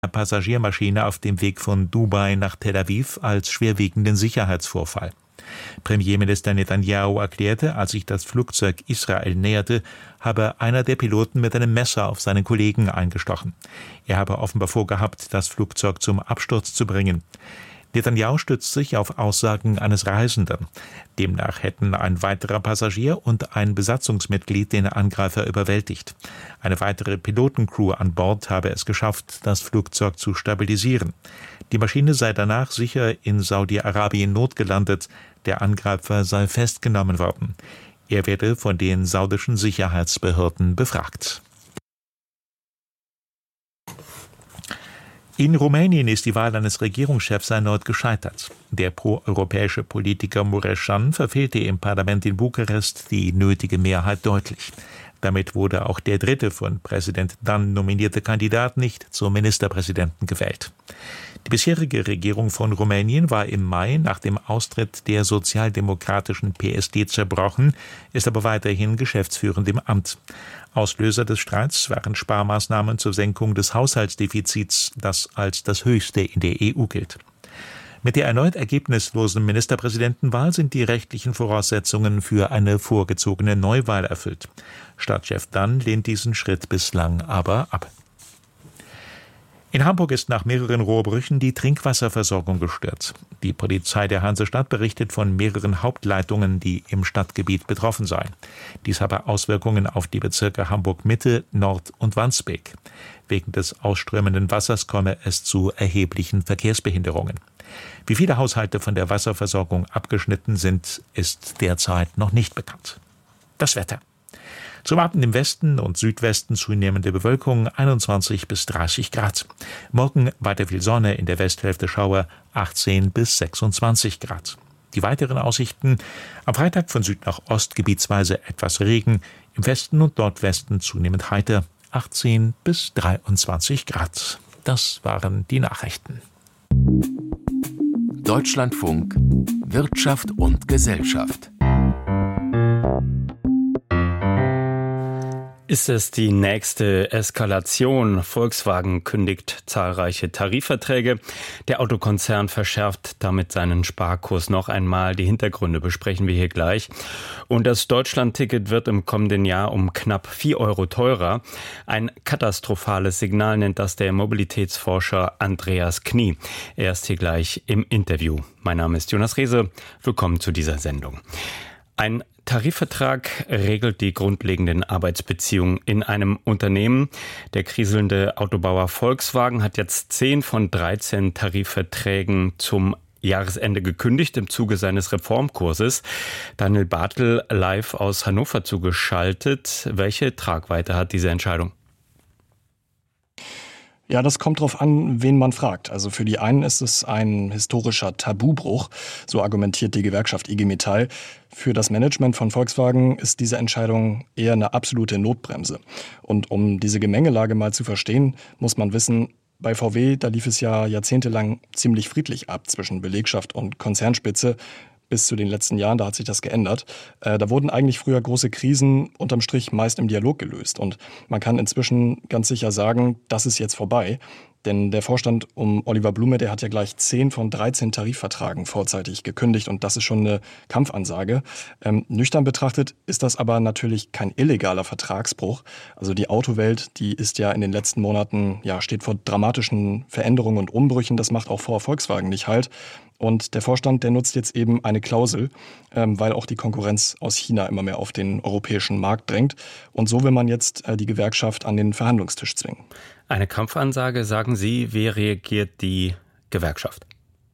Passagiermaschine auf dem Weg von Dubai nach Tel Aviv als schwerwiegenden Sicherheitsvorfall. Premierminister Netanyahu erklärte, als sich das Flugzeug Israel näherte, habe einer der Piloten mit einem Messer auf seinen Kollegen eingestochen. Er habe offenbar vorgehabt, das Flugzeug zum Absturz zu bringen. Netanyahu stützt sich auf Aussagen eines Reisenden. Demnach hätten ein weiterer Passagier und ein Besatzungsmitglied den Angreifer überwältigt. Eine weitere Pilotencrew an Bord habe es geschafft, das Flugzeug zu stabilisieren. Die Maschine sei danach sicher in Saudi-Arabien notgelandet. Der Angreifer sei festgenommen worden. Er werde von den saudischen Sicherheitsbehörden befragt. In Rumänien ist die Wahl eines Regierungschefs erneut gescheitert. Der proeuropäische Politiker Mureșan verfehlte im Parlament in Bukarest die nötige Mehrheit deutlich. Damit wurde auch der dritte von Präsident Dan nominierte Kandidat nicht zum Ministerpräsidenten gewählt. Die bisherige Regierung von Rumänien war im Mai nach dem Austritt der sozialdemokratischen PSD zerbrochen, ist aber weiterhin geschäftsführend im Amt. Auslöser des Streits waren Sparmaßnahmen zur Senkung des Haushaltsdefizits, das als das höchste in der EU gilt. Mit der erneut ergebnislosen Ministerpräsidentenwahl sind die rechtlichen Voraussetzungen für eine vorgezogene Neuwahl erfüllt. Stadtchef Dan lehnt diesen Schritt bislang aber ab. In Hamburg ist nach mehreren Rohrbrüchen die Trinkwasserversorgung gestört. Die Polizei der Hansestadt berichtet von mehreren Hauptleitungen, die im Stadtgebiet betroffen seien. Dies habe Auswirkungen auf die Bezirke Hamburg-Mitte, Nord und Wandsbek. Wegen des ausströmenden Wassers komme es zu erheblichen Verkehrsbehinderungen. Wie viele Haushalte von der Wasserversorgung abgeschnitten sind, ist derzeit noch nicht bekannt. Das Wetter. Zum Abend im Westen und Südwesten zunehmende Bewölkung 21 bis 30 Grad. Morgen weiter viel Sonne, in der Westhälfte Schauer 18 bis 26 Grad. Die weiteren Aussichten: am Freitag von Süd nach Ost gebietsweise etwas Regen, im Westen und Nordwesten zunehmend heiter 18 bis 23 Grad. Das waren die Nachrichten. Deutschlandfunk Wirtschaft und Gesellschaft. Ist es die nächste Eskalation? Volkswagen kündigt zahlreiche Tarifverträge. Der Autokonzern verschärft damit seinen Sparkurs noch einmal. Die Hintergründe besprechen wir hier gleich. Und das Deutschlandticket wird im kommenden Jahr um knapp 4 Euro teurer. Ein katastrophales Signal nennt das der Mobilitätsforscher Andreas Knie. Er ist hier gleich im Interview. Mein Name ist Jonas Rehse. Willkommen zu dieser Sendung. Ein Tarifvertrag regelt die grundlegenden Arbeitsbeziehungen in einem Unternehmen. Der kriselnde Autobauer Volkswagen hat jetzt 10 von 13 Tarifverträgen zum Jahresende gekündigt im Zuge seines Reformkurses. Daniel Bartel live aus Hannover zugeschaltet. Welche Tragweite hat diese Entscheidung? Ja, das kommt drauf an, wen man fragt. Also für die einen ist es ein historischer Tabubruch, so argumentiert die Gewerkschaft IG Metall. Für das Management von Volkswagen ist diese Entscheidung eher eine absolute Notbremse. Und um diese Gemengelage mal zu verstehen, muss man wissen, bei VW, da lief es ja jahrzehntelang ziemlich friedlich ab zwischen Belegschaft und Konzernspitze. Bis zu den letzten Jahren, da hat sich das geändert. Da wurden eigentlich früher große Krisen unterm Strich meist im Dialog gelöst. Und man kann inzwischen ganz sicher sagen, das ist jetzt vorbei. Denn der Vorstand um Oliver Blume, der hat ja gleich 10 von 13 Tarifverträgen vorzeitig gekündigt. Und das ist schon eine Kampfansage. Nüchtern betrachtet ist das aber natürlich kein illegaler Vertragsbruch. Also die Autowelt, die ist ja in den letzten Monaten, steht vor dramatischen Veränderungen und Umbrüchen. Das macht auch vor Volkswagen nicht Halt. Und der Vorstand, der nutzt jetzt eben eine Klausel, weil auch die Konkurrenz aus China immer mehr auf den europäischen Markt drängt. Und so will man jetzt die Gewerkschaft an den Verhandlungstisch zwingen. Eine Kampfansage, sagen Sie. Wie reagiert die Gewerkschaft?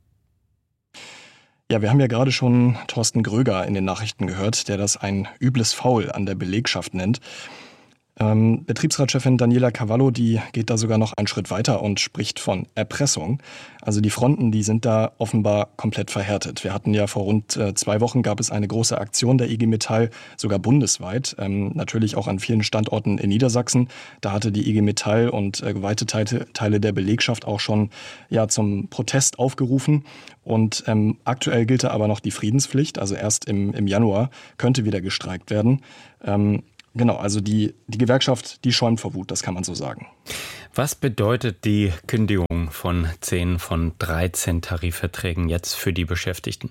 Ja, wir haben ja gerade schon Thorsten Gröger in den Nachrichten gehört, der das ein übles Foul an der Belegschaft nennt. Betriebsratschefin Daniela Cavallo, die geht da sogar noch einen Schritt weiter und spricht von Erpressung. Also die Fronten, die sind da offenbar komplett verhärtet. Wir hatten ja vor rund 2 Wochen gab es eine große Aktion der IG Metall, sogar bundesweit, natürlich auch an vielen Standorten in Niedersachsen. Da hatte die IG Metall und weite Teile der Belegschaft auch schon zum Protest aufgerufen. Und aktuell gilt da aber noch die Friedenspflicht, also erst im Januar könnte wieder gestreikt werden. Genau, also die Gewerkschaft, die schäumt vor Wut, das kann man so sagen. Was bedeutet die Kündigung von 10 von 13 Tarifverträgen jetzt für die Beschäftigten?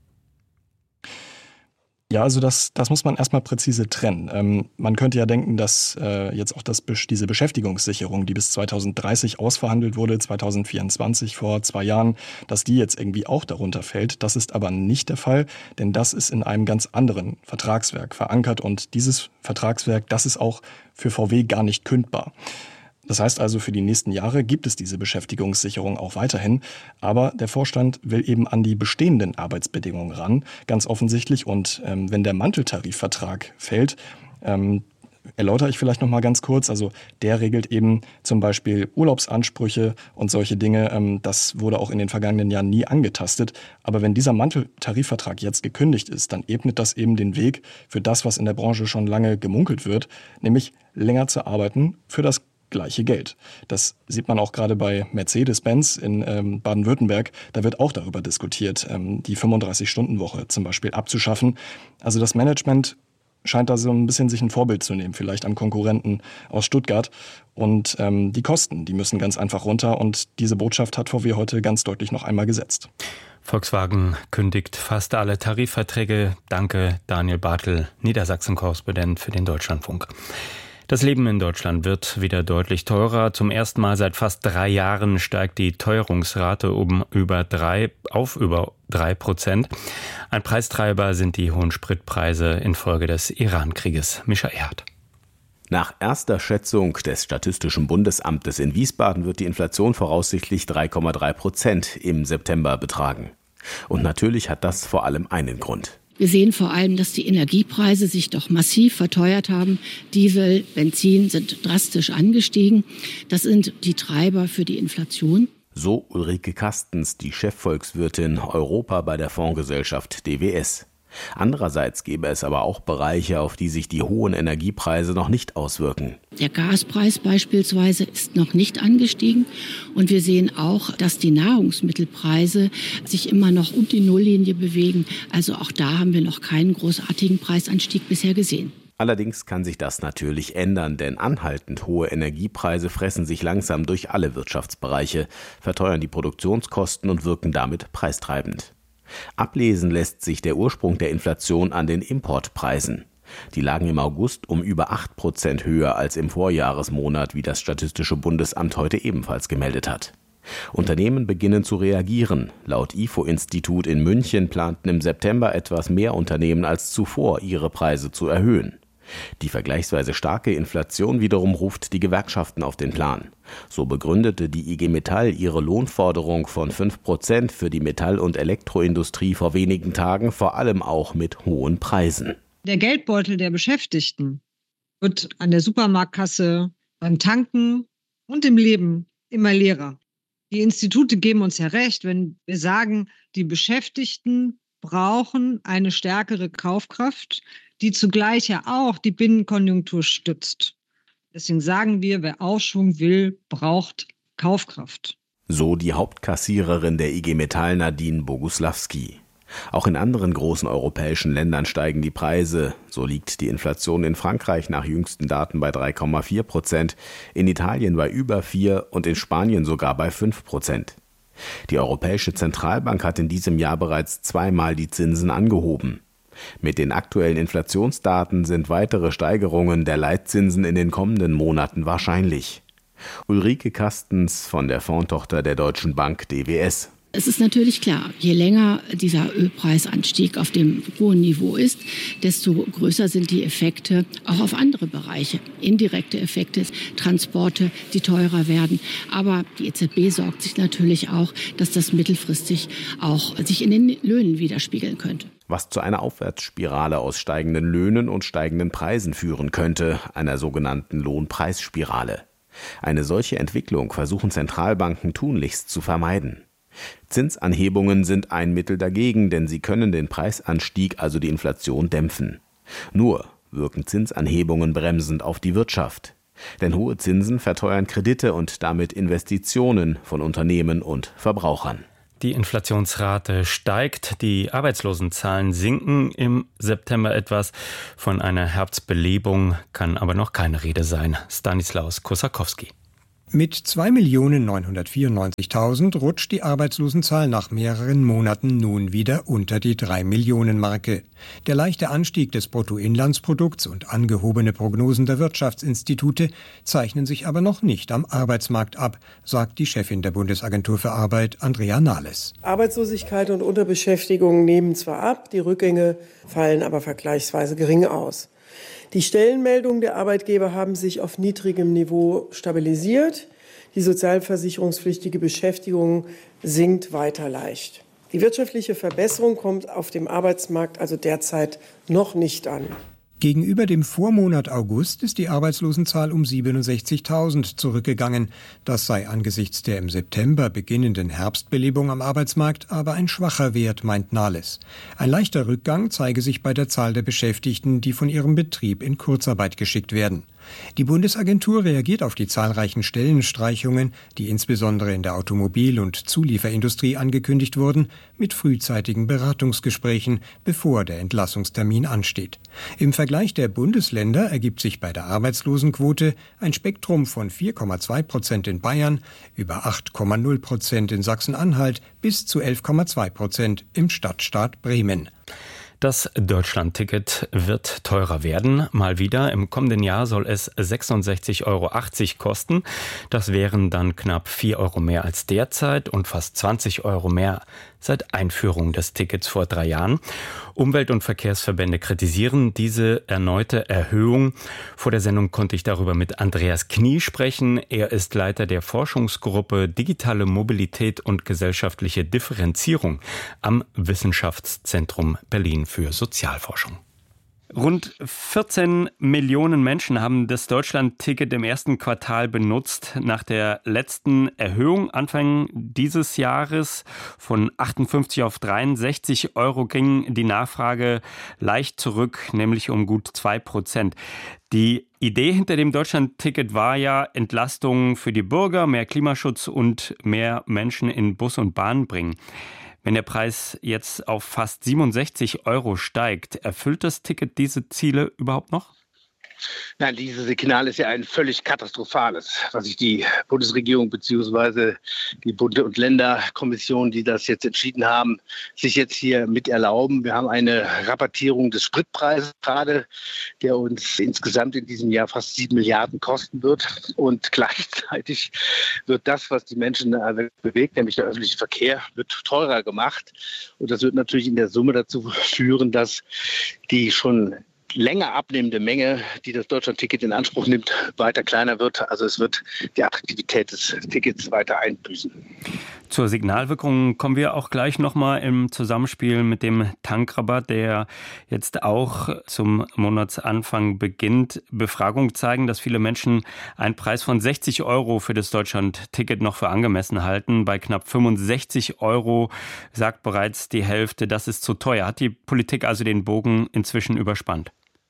Ja, also das muss man erstmal präzise trennen. Man könnte ja denken, dass jetzt auch diese Beschäftigungssicherung, die bis 2030 ausverhandelt wurde, 2024 vor 2 Jahren, dass die jetzt irgendwie auch darunter fällt. Das ist aber nicht der Fall, denn das ist in einem ganz anderen Vertragswerk verankert und dieses Vertragswerk, das ist auch für VW gar nicht kündbar. Das heißt also, für die nächsten Jahre gibt es diese Beschäftigungssicherung auch weiterhin. Aber der Vorstand will eben an die bestehenden Arbeitsbedingungen ran, ganz offensichtlich. Und wenn der Manteltarifvertrag fällt, erläutere ich vielleicht noch mal ganz kurz. Also der regelt eben zum Beispiel Urlaubsansprüche und solche Dinge. Das wurde auch in den vergangenen Jahren nie angetastet. Aber wenn dieser Manteltarifvertrag jetzt gekündigt ist, dann ebnet das eben den Weg für das, was in der Branche schon lange gemunkelt wird, nämlich länger zu arbeiten für das gleiche Geld. Das sieht man auch gerade bei Mercedes-Benz in Baden-Württemberg. Da wird auch darüber diskutiert, die 35-Stunden-Woche zum Beispiel abzuschaffen. Also das Management scheint da so ein bisschen sich ein Vorbild zu nehmen, vielleicht am Konkurrenten aus Stuttgart. Und die Kosten, die müssen ganz einfach runter. Und diese Botschaft hat VW heute ganz deutlich noch einmal gesetzt. Volkswagen kündigt fast alle Tarifverträge. Danke, Daniel Bartel, Niedersachsen-Korrespondent für den Deutschlandfunk. Das Leben in Deutschland wird wieder deutlich teurer. Zum ersten Mal seit fast 3 Jahren steigt die Teuerungsrate auf über 3%. Ein Preistreiber sind die hohen Spritpreise infolge des Iran-Krieges. Mischa Erhardt. Nach erster Schätzung des Statistischen Bundesamtes in Wiesbaden wird die Inflation voraussichtlich 3,3% im September betragen. Und natürlich hat das vor allem einen Grund. Wir sehen vor allem, dass die Energiepreise sich doch massiv verteuert haben. Diesel, Benzin sind drastisch angestiegen. Das sind die Treiber für die Inflation. So Ulrike Kastens, die Chefvolkswirtin Europa bei der Fondsgesellschaft DWS. Andererseits gäbe es aber auch Bereiche, auf die sich die hohen Energiepreise noch nicht auswirken. Der Gaspreis beispielsweise ist noch nicht angestiegen. Und wir sehen auch, dass die Nahrungsmittelpreise sich immer noch um die Nulllinie bewegen. Also auch da haben wir noch keinen großartigen Preisanstieg bisher gesehen. Allerdings kann sich das natürlich ändern, denn anhaltend hohe Energiepreise fressen sich langsam durch alle Wirtschaftsbereiche, verteuern die Produktionskosten und wirken damit preistreibend. Ablesen lässt sich der Ursprung der Inflation an den Importpreisen. Die lagen im August um über 8% höher als im Vorjahresmonat, wie das Statistische Bundesamt heute ebenfalls gemeldet hat. Unternehmen beginnen zu reagieren. Laut IFO-Institut in München planten im September etwas mehr Unternehmen als zuvor, ihre Preise zu erhöhen. Die vergleichsweise starke Inflation wiederum ruft die Gewerkschaften auf den Plan. So begründete die IG Metall ihre Lohnforderung von 5% für die Metall- und Elektroindustrie vor wenigen Tagen vor allem auch mit hohen Preisen. Der Geldbeutel der Beschäftigten wird an der Supermarktkasse, beim Tanken und im Leben immer leerer. Die Institute geben uns ja recht, wenn wir sagen, die Beschäftigten brauchen eine stärkere Kaufkraft, die zugleich ja auch die Binnenkonjunktur stützt. Deswegen sagen wir, wer Aufschwung will, braucht Kaufkraft. So die Hauptkassiererin der IG Metall Nadine Boguslawski. Auch in anderen großen europäischen Ländern steigen die Preise. So liegt die Inflation in Frankreich nach jüngsten Daten bei 3,4%, in Italien bei über 4% und in Spanien sogar bei 5%. Die Europäische Zentralbank hat in diesem Jahr bereits 2-mal die Zinsen angehoben. Mit den aktuellen Inflationsdaten sind weitere Steigerungen der Leitzinsen in den kommenden Monaten wahrscheinlich. Ulrike Kastens von der Fondstochter der Deutschen Bank DWS. Es ist natürlich klar, je länger dieser Ölpreisanstieg auf dem hohen Niveau ist, desto größer sind die Effekte auch auf andere Bereiche. Indirekte Effekte, Transporte, die teurer werden. Aber die EZB sorgt sich natürlich auch, dass das mittelfristig auch sich in den Löhnen widerspiegeln könnte. Was zu einer Aufwärtsspirale aus steigenden Löhnen und steigenden Preisen führen könnte, einer sogenannten Lohnpreisspirale. Eine solche Entwicklung versuchen Zentralbanken tunlichst zu vermeiden. Zinsanhebungen sind ein Mittel dagegen, denn sie können den Preisanstieg, also die Inflation, dämpfen. Nur wirken Zinsanhebungen bremsend auf die Wirtschaft. Denn hohe Zinsen verteuern Kredite und damit Investitionen von Unternehmen und Verbrauchern. Die Inflationsrate steigt, die Arbeitslosenzahlen sinken im September etwas. Von einer Herbstbelebung kann aber noch keine Rede sein. Stanislaus Kosakowski. Mit 2.994.000 rutscht die Arbeitslosenzahl nach mehreren Monaten nun wieder unter die 3-Millionen-Marke. Der leichte Anstieg des Bruttoinlandsprodukts und angehobene Prognosen der Wirtschaftsinstitute zeichnen sich aber noch nicht am Arbeitsmarkt ab, sagt die Chefin der Bundesagentur für Arbeit, Andrea Nahles. Arbeitslosigkeit und Unterbeschäftigung nehmen zwar ab, die Rückgänge fallen aber vergleichsweise gering aus. Die Stellenmeldungen der Arbeitgeber haben sich auf niedrigem Niveau stabilisiert. Die sozialversicherungspflichtige Beschäftigung sinkt weiter leicht. Die wirtschaftliche Verbesserung kommt auf dem Arbeitsmarkt also derzeit noch nicht an. Gegenüber dem Vormonat August ist die Arbeitslosenzahl um 67.000 zurückgegangen. Das sei angesichts der im September beginnenden Herbstbelebung am Arbeitsmarkt aber ein schwacher Wert, meint Nahles. Ein leichter Rückgang zeige sich bei der Zahl der Beschäftigten, die von ihrem Betrieb in Kurzarbeit geschickt werden. Die Bundesagentur reagiert auf die zahlreichen Stellenstreichungen, die insbesondere in der Automobil- und Zulieferindustrie angekündigt wurden, mit frühzeitigen Beratungsgesprächen, bevor der Entlassungstermin ansteht. Im Vergleich der Bundesländer ergibt sich bei der Arbeitslosenquote ein Spektrum von 4,2% in Bayern, über 8,0% in Sachsen-Anhalt bis zu 11,2% im Stadtstaat Bremen. Das Deutschland-Ticket wird teurer werden. Mal wieder. Im kommenden Jahr soll es 66,80 Euro kosten. Das wären dann knapp 4 Euro mehr als derzeit und fast 20 Euro mehr seit Einführung des Tickets vor 3 Jahren. Umwelt- und Verkehrsverbände kritisieren diese erneute Erhöhung. Vor der Sendung konnte ich darüber mit Andreas Knie sprechen. Er ist Leiter der Forschungsgruppe Digitale Mobilität und gesellschaftliche Differenzierung am Wissenschaftszentrum Berlin für Sozialforschung. Rund 14 Millionen Menschen haben das Deutschland-Ticket im ersten Quartal benutzt. Nach der letzten Erhöhung Anfang dieses Jahres von 58 auf 63 Euro ging die Nachfrage leicht zurück, nämlich um gut 2%. Die Idee hinter dem Deutschland-Ticket war ja, Entlastung für die Bürger, mehr Klimaschutz und mehr Menschen in Bus und Bahn bringen. Wenn der Preis jetzt auf fast 67 Euro steigt, erfüllt das Ticket diese Ziele überhaupt noch? Nein, dieses Signal ist ja ein völlig katastrophales, was sich die Bundesregierung bzw. die Bund- und Länderkommission, die das jetzt entschieden haben, sich jetzt hier mit erlauben. Wir haben eine Rabattierung des Spritpreises gerade, der uns insgesamt in diesem Jahr fast 7 Milliarden kosten wird. Und gleichzeitig wird das, was die Menschen bewegt, nämlich der öffentliche Verkehr, wird teurer gemacht. Und das wird natürlich in der Summe dazu führen, dass die schon länger abnehmende Menge, die das Deutschland-Ticket in Anspruch nimmt, weiter kleiner wird. Also es wird die Attraktivität des Tickets weiter einbüßen. Zur Signalwirkung kommen wir auch gleich nochmal im Zusammenspiel mit dem Tankrabatt, der jetzt auch zum Monatsanfang beginnt. Befragungen zeigen, dass viele Menschen einen Preis von 60 Euro für das Deutschland-Ticket noch für angemessen halten. Bei knapp 65 Euro sagt bereits die Hälfte, das ist zu teuer. Hat die Politik also den Bogen inzwischen überspannt?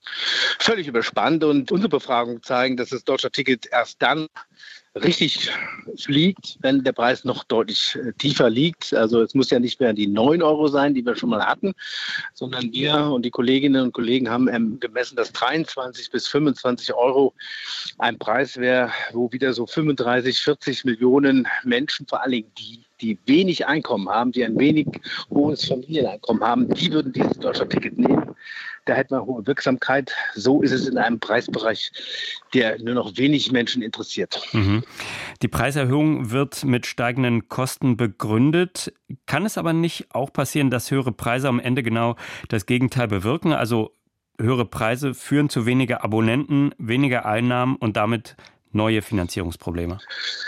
Völlig überspannt, und unsere Befragungen zeigen, dass das Deutschland-Ticket erst dann richtig fliegt, wenn der Preis noch deutlich tiefer liegt. Also es muss ja nicht mehr die 9 Euro sein, die wir schon mal hatten, sondern wir und die Kolleginnen und Kollegen haben gemessen, dass 23 bis 25 Euro ein Preis wäre, wo wieder so 35, 40 Millionen Menschen, vor allem die wenig Einkommen haben, die ein wenig hohes Familieneinkommen haben, die würden dieses Deutschland-Ticket nehmen. Da hätten wir hohe Wirksamkeit. So ist es in einem Preisbereich, der nur noch wenig Menschen interessiert. Die Preiserhöhung wird mit steigenden Kosten begründet. Kann es aber nicht auch passieren, dass höhere Preise am Ende genau das Gegenteil bewirken? Also höhere Preise führen zu weniger Abonnenten, weniger Einnahmen und damit neue Finanzierungsprobleme?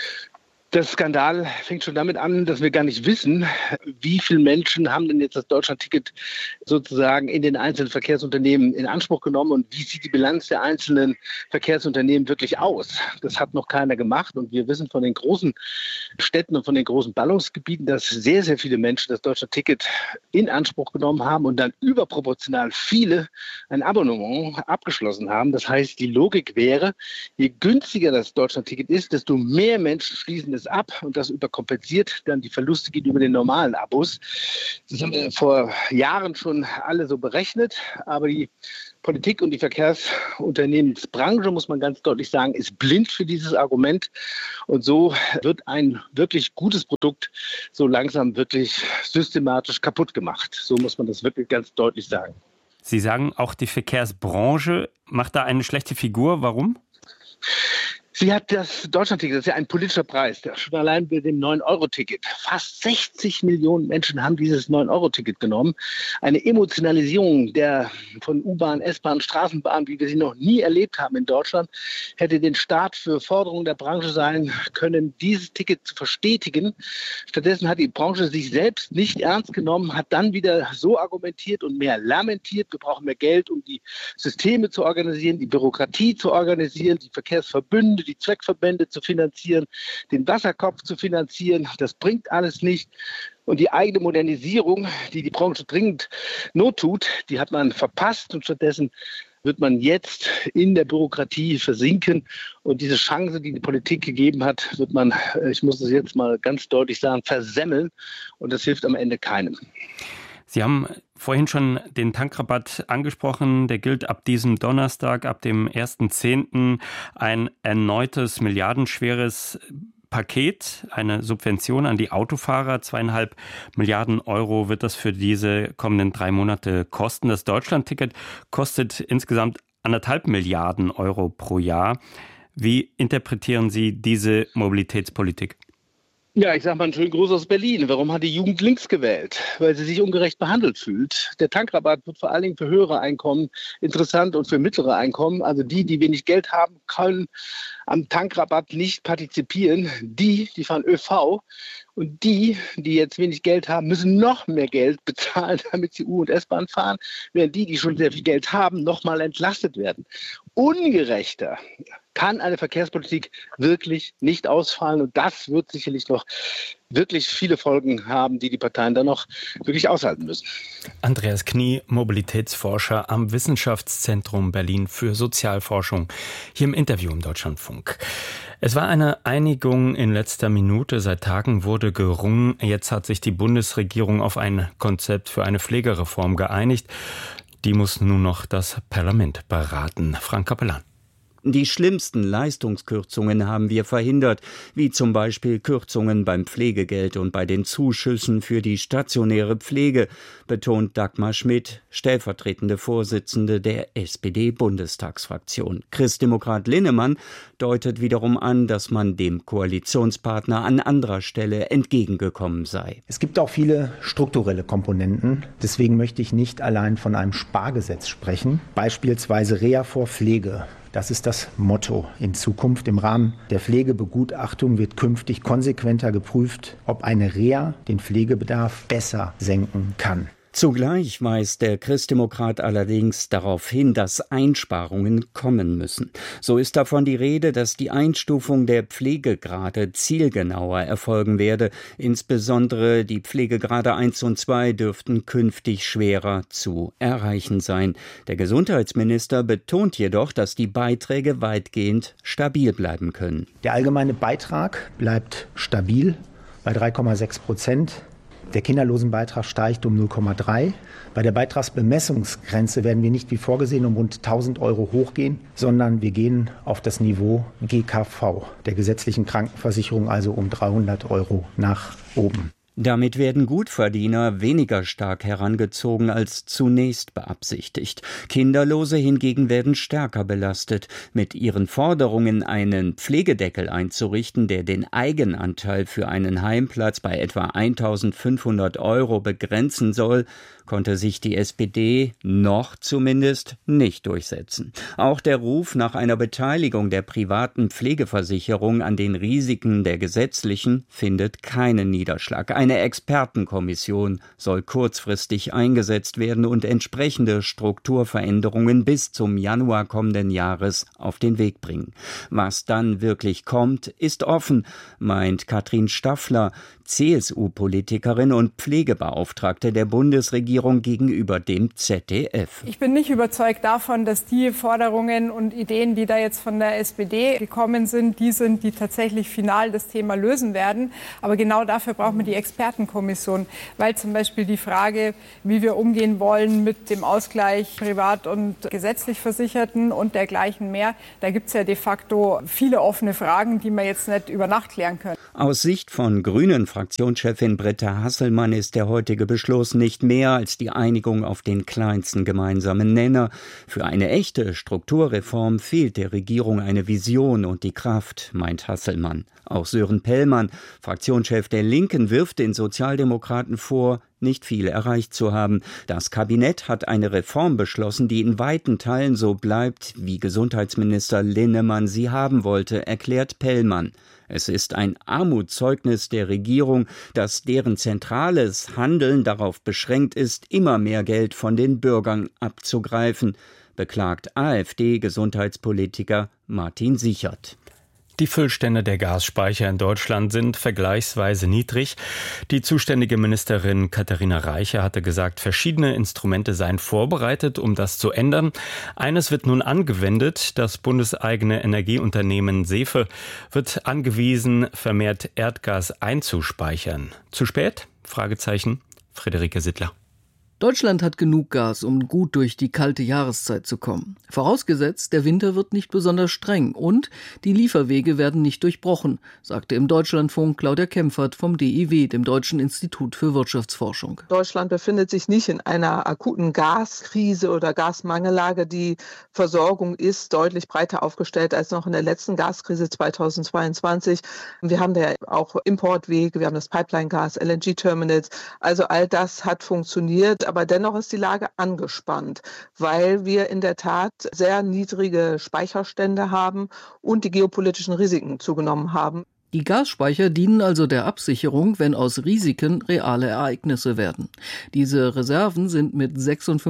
Der Skandal fängt schon damit an, dass wir gar nicht wissen, wie viele Menschen haben denn jetzt das Deutschland-Ticket sozusagen in den einzelnen Verkehrsunternehmen in Anspruch genommen und wie sieht die Bilanz der einzelnen Verkehrsunternehmen wirklich aus. Das hat noch keiner gemacht, und wir wissen von den großen Städten und von den großen Ballungsgebieten, dass sehr, sehr viele Menschen das Deutschland-Ticket in Anspruch genommen haben und dann überproportional viele ein Abonnement abgeschlossen haben. Das heißt, die Logik wäre, je günstiger das Deutschland-Ticket ist, desto mehr Menschen schließen es ab und das überkompensiert dann die Verluste gegenüber den normalen Abos. Das haben wir vor Jahren schon alle so berechnet, aber die Politik und die Verkehrsunternehmensbranche, muss man ganz deutlich sagen, ist blind für dieses Argument. Und so wird ein wirklich gutes Produkt so langsam wirklich systematisch kaputt gemacht. So muss man das wirklich ganz deutlich sagen. Sie sagen, auch die Verkehrsbranche macht da eine schlechte Figur. Warum? Sie hat das Deutschlandticket, das ist ja ein politischer Preis, schon allein bei dem 9-Euro-Ticket. Fast 60 Millionen Menschen haben dieses 9-Euro-Ticket genommen. Eine Emotionalisierung von U-Bahn, S-Bahn, Straßenbahn, wie wir sie noch nie erlebt haben in Deutschland, hätte den Start für Forderungen der Branche sein können, dieses Ticket zu verstetigen. Stattdessen hat die Branche sich selbst nicht ernst genommen, hat dann wieder so argumentiert und mehr lamentiert. Wir brauchen mehr Geld, um die Systeme zu organisieren, die Bürokratie zu organisieren, die Verkehrsverbünde, die Zweckverbände zu finanzieren, den Wasserkopf zu finanzieren. Das bringt alles nicht. Und die eigene Modernisierung, die die Branche dringend not tut, die hat man verpasst. Und stattdessen wird man jetzt in der Bürokratie versinken. Und diese Chance, die die Politik gegeben hat, wird man, ich muss es jetzt mal ganz deutlich sagen, versemmeln. Und das hilft am Ende keinem. Sie haben vorhin schon den Tankrabatt angesprochen. Der gilt ab diesem Donnerstag, ab dem 1.10. ein erneutes milliardenschweres Paket, eine Subvention an die Autofahrer. 2,5 Milliarden Euro wird das für diese kommenden 3 Monate kosten. Das Deutschlandticket kostet insgesamt 1,5 Milliarden Euro pro Jahr. Wie interpretieren Sie diese Mobilitätspolitik? Ja, ich sage mal einen schönen Gruß aus Berlin. Warum hat die Jugend links gewählt? Weil sie sich ungerecht behandelt fühlt. Der Tankrabatt wird vor allen Dingen für höhere Einkommen interessant und für mittlere Einkommen. Also die wenig Geld haben, können am Tankrabatt nicht partizipieren. Die fahren ÖV. Und die jetzt wenig Geld haben, müssen noch mehr Geld bezahlen, damit sie U- und S-Bahn fahren, während die schon sehr viel Geld haben, nochmal entlastet werden. Ungerechter kann eine Verkehrspolitik wirklich nicht ausfallen. Und das wird sicherlich noch wirklich viele Folgen haben, die Parteien dann noch wirklich aushalten müssen. Andreas Knie, Mobilitätsforscher am Wissenschaftszentrum Berlin für Sozialforschung, hier im Interview im Deutschlandfunk. Es war eine Einigung in letzter Minute. Seit Tagen wurde gerungen. Jetzt hat sich die Bundesregierung auf ein Konzept für eine Pflegereform geeinigt. Die muss nun noch das Parlament beraten. Frank Kapellan. Die schlimmsten Leistungskürzungen haben wir verhindert, wie zum Beispiel Kürzungen beim Pflegegeld und bei den Zuschüssen für die stationäre Pflege, betont Dagmar Schmidt, stellvertretende Vorsitzende der SPD-Bundestagsfraktion. Christdemokrat Linnemann deutet wiederum an, dass man dem Koalitionspartner an anderer Stelle entgegengekommen sei. Es gibt auch viele strukturelle Komponenten. Deswegen möchte ich nicht allein von einem Spargesetz sprechen. Beispielsweise Reha vor Pflege. Das ist das Motto in Zukunft. Im Rahmen der Pflegebegutachtung wird künftig konsequenter geprüft, ob eine Reha den Pflegebedarf besser senken kann. Zugleich weist der Christdemokrat allerdings darauf hin, dass Einsparungen kommen müssen. So ist davon die Rede, dass die Einstufung der Pflegegrade zielgenauer erfolgen werde. Insbesondere die Pflegegrade 1 und 2 dürften künftig schwerer zu erreichen sein. Der Gesundheitsminister betont jedoch, dass die Beiträge weitgehend stabil bleiben können. Der allgemeine Beitrag bleibt stabil bei 3,6%. Der Kinderlosenbeitrag steigt um 0,3. Bei der Beitragsbemessungsgrenze werden wir nicht wie vorgesehen um rund 1.000 Euro hochgehen, sondern wir gehen auf das Niveau GKV, der gesetzlichen Krankenversicherung, also um 300 Euro nach oben. Damit werden Gutverdiener weniger stark herangezogen als zunächst beabsichtigt. Kinderlose hingegen werden stärker belastet. Mit ihren Forderungen, einen Pflegedeckel einzurichten, der den Eigenanteil für einen Heimplatz bei etwa 1.500 Euro begrenzen soll, konnte sich die SPD noch zumindest nicht durchsetzen. Auch der Ruf nach einer Beteiligung der privaten Pflegeversicherung an den Risiken der gesetzlichen findet keinen Niederschlag. Eine Expertenkommission soll kurzfristig eingesetzt werden und entsprechende Strukturveränderungen bis zum Januar kommenden Jahres auf den Weg bringen. Was dann wirklich kommt, ist offen, meint Katrin Staffler, CSU-Politikerin und Pflegebeauftragte der Bundesregierung gegenüber dem ZDF. Ich bin nicht überzeugt davon, dass die Forderungen und Ideen, die da jetzt von der SPD gekommen sind, die tatsächlich final das Thema lösen werden. Aber genau dafür brauchen wir die Expertenkommission, weil zum Beispiel die Frage, wie wir umgehen wollen mit dem Ausgleich privat und gesetzlich Versicherten und dergleichen mehr, da gibt es ja de facto viele offene Fragen, die wir jetzt nicht über Nacht klären können. Aus Sicht von Grünen Fraktionschefin Britta Hasselmann ist der heutige Beschluss nicht mehr als die Einigung auf den kleinsten gemeinsamen Nenner. Für eine echte Strukturreform fehlt der Regierung eine Vision und die Kraft, meint Hasselmann. Auch Sören Pellmann, Fraktionschef der Linken, wirft den Sozialdemokraten vor, nicht viel erreicht zu haben. Das Kabinett hat eine Reform beschlossen, die in weiten Teilen so bleibt, wie Gesundheitsminister Linnemann sie haben wollte, erklärt Pellmann. Es ist ein Armutszeugnis der Regierung, dass deren zentrales Handeln darauf beschränkt ist, immer mehr Geld von den Bürgern abzugreifen, beklagt AfD-Gesundheitspolitiker Martin Sichert. Die Füllstände der Gasspeicher in Deutschland sind vergleichsweise niedrig. Die zuständige Ministerin Katharina Reiche hatte gesagt, verschiedene Instrumente seien vorbereitet, um das zu ändern. Eines wird nun angewendet. Das bundeseigene Energieunternehmen SEFE wird angewiesen, vermehrt Erdgas einzuspeichern. Zu spät? Fragezeichen. Friederike Sittler. Deutschland hat genug Gas, um gut durch die kalte Jahreszeit zu kommen. Vorausgesetzt, der Winter wird nicht besonders streng und die Lieferwege werden nicht durchbrochen, sagte im Deutschlandfunk Claudia Kempfert vom DIW, dem Deutschen Institut für Wirtschaftsforschung. Deutschland befindet sich nicht in einer akuten Gaskrise oder Gasmangellage. Die Versorgung ist deutlich breiter aufgestellt als noch in der letzten Gaskrise 2022. Wir haben da auch Importwege, wir haben das Pipeline-Gas, LNG-Terminals. Also all das hat funktioniert. Aber dennoch ist die Lage angespannt, weil wir in der Tat sehr niedrige Speicherstände haben und die geopolitischen Risiken zugenommen haben. Die Gasspeicher dienen also der Absicherung, wenn aus Risiken reale Ereignisse werden. Diese Reserven sind mit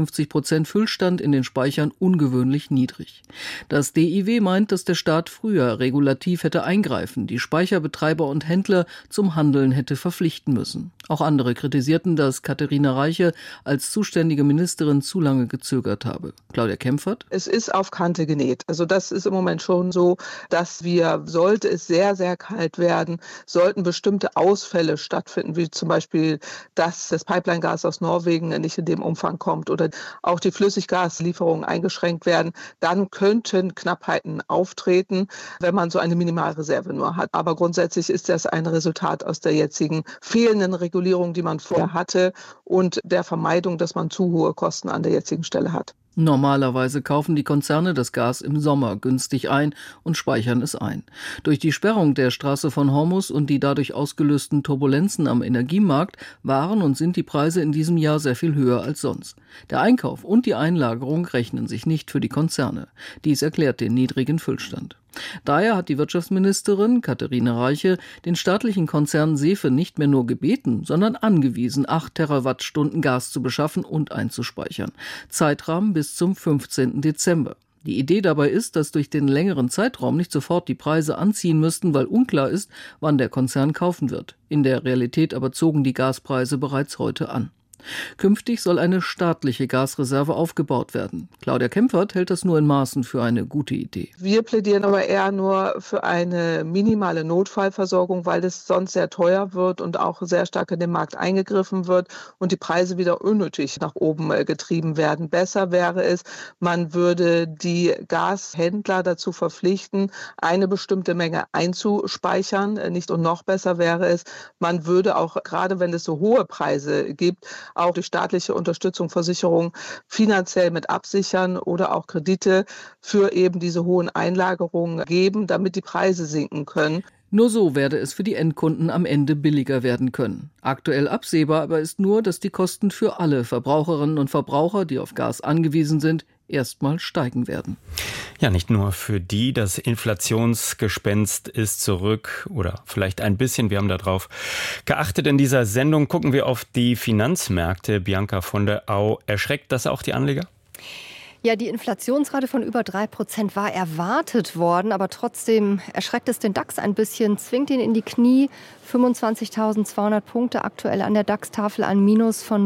56% Füllstand in den Speichern ungewöhnlich niedrig. Das DIW meint, dass der Staat früher regulativ hätte eingreifen, die Speicherbetreiber und Händler zum Handeln hätte verpflichten müssen. Auch andere kritisierten, dass Katharina Reiche als zuständige Ministerin zu lange gezögert habe. Claudia Kempfert. Es ist auf Kante genäht. Also das ist im Moment schon so, dass wir, sollte es sehr, sehr kalt werden, sollten bestimmte Ausfälle stattfinden, wie zum Beispiel, dass das Pipeline-Gas aus Norwegen nicht in dem Umfang kommt oder auch die Flüssiggaslieferungen eingeschränkt werden, dann könnten Knappheiten auftreten, wenn man so eine Minimalreserve nur hat. Aber grundsätzlich ist das ein Resultat aus der jetzigen fehlenden Regulierung, die man vorher hatte und der Vermeidung, dass man zu hohe Kosten an der jetzigen Stelle hat. Normalerweise kaufen die Konzerne das Gas im Sommer günstig ein und speichern es ein. Durch die Sperrung der Straße von Hormuz und die dadurch ausgelösten Turbulenzen am Energiemarkt waren und sind die Preise in diesem Jahr sehr viel höher als sonst. Der Einkauf und die Einlagerung rechnen sich nicht für die Konzerne. Dies erklärt den niedrigen Füllstand. Daher hat die Wirtschaftsministerin Katharina Reiche den staatlichen Konzern SEFE nicht mehr nur gebeten, sondern angewiesen, 8 Terawattstunden Gas zu beschaffen und einzuspeichern. Zeitrahmen bis zum 15. Dezember. Die Idee dabei ist, dass durch den längeren Zeitraum nicht sofort die Preise anziehen müssten, weil unklar ist, wann der Konzern kaufen wird. In der Realität aber zogen die Gaspreise bereits heute an. Künftig soll eine staatliche Gasreserve aufgebaut werden. Claudia Kempfert hält das nur in Maßen für eine gute Idee. Wir plädieren aber eher nur für eine minimale Notfallversorgung, weil es sonst sehr teuer wird und auch sehr stark in den Markt eingegriffen wird und die Preise wieder unnötig nach oben getrieben werden. Besser wäre es, man würde die Gashändler dazu verpflichten, eine bestimmte Menge einzuspeichern. Nicht und noch besser wäre es, man würde auch, gerade wenn es so hohe Preise gibt, auch durch staatliche Unterstützung, Versicherung finanziell mit absichern oder auch Kredite für eben diese hohen Einlagerungen geben, damit die Preise sinken können. Nur so werde es für die Endkunden am Ende billiger werden können. Aktuell absehbar aber ist nur, dass die Kosten für alle Verbraucherinnen und Verbraucher, die auf Gas angewiesen sind, erstmal steigen werden. Ja, nicht nur für die, das Inflationsgespenst ist zurück oder vielleicht ein bisschen, wir haben darauf geachtet. In dieser Sendung gucken wir auf die Finanzmärkte. Bianca von der Au, erschreckt das auch die Anleger? Ja, die Inflationsrate von über 3% war erwartet worden, aber trotzdem erschreckt es den DAX ein bisschen, zwingt ihn in die Knie. 25.200 Punkte aktuell an der DAX-Tafel, ein Minus von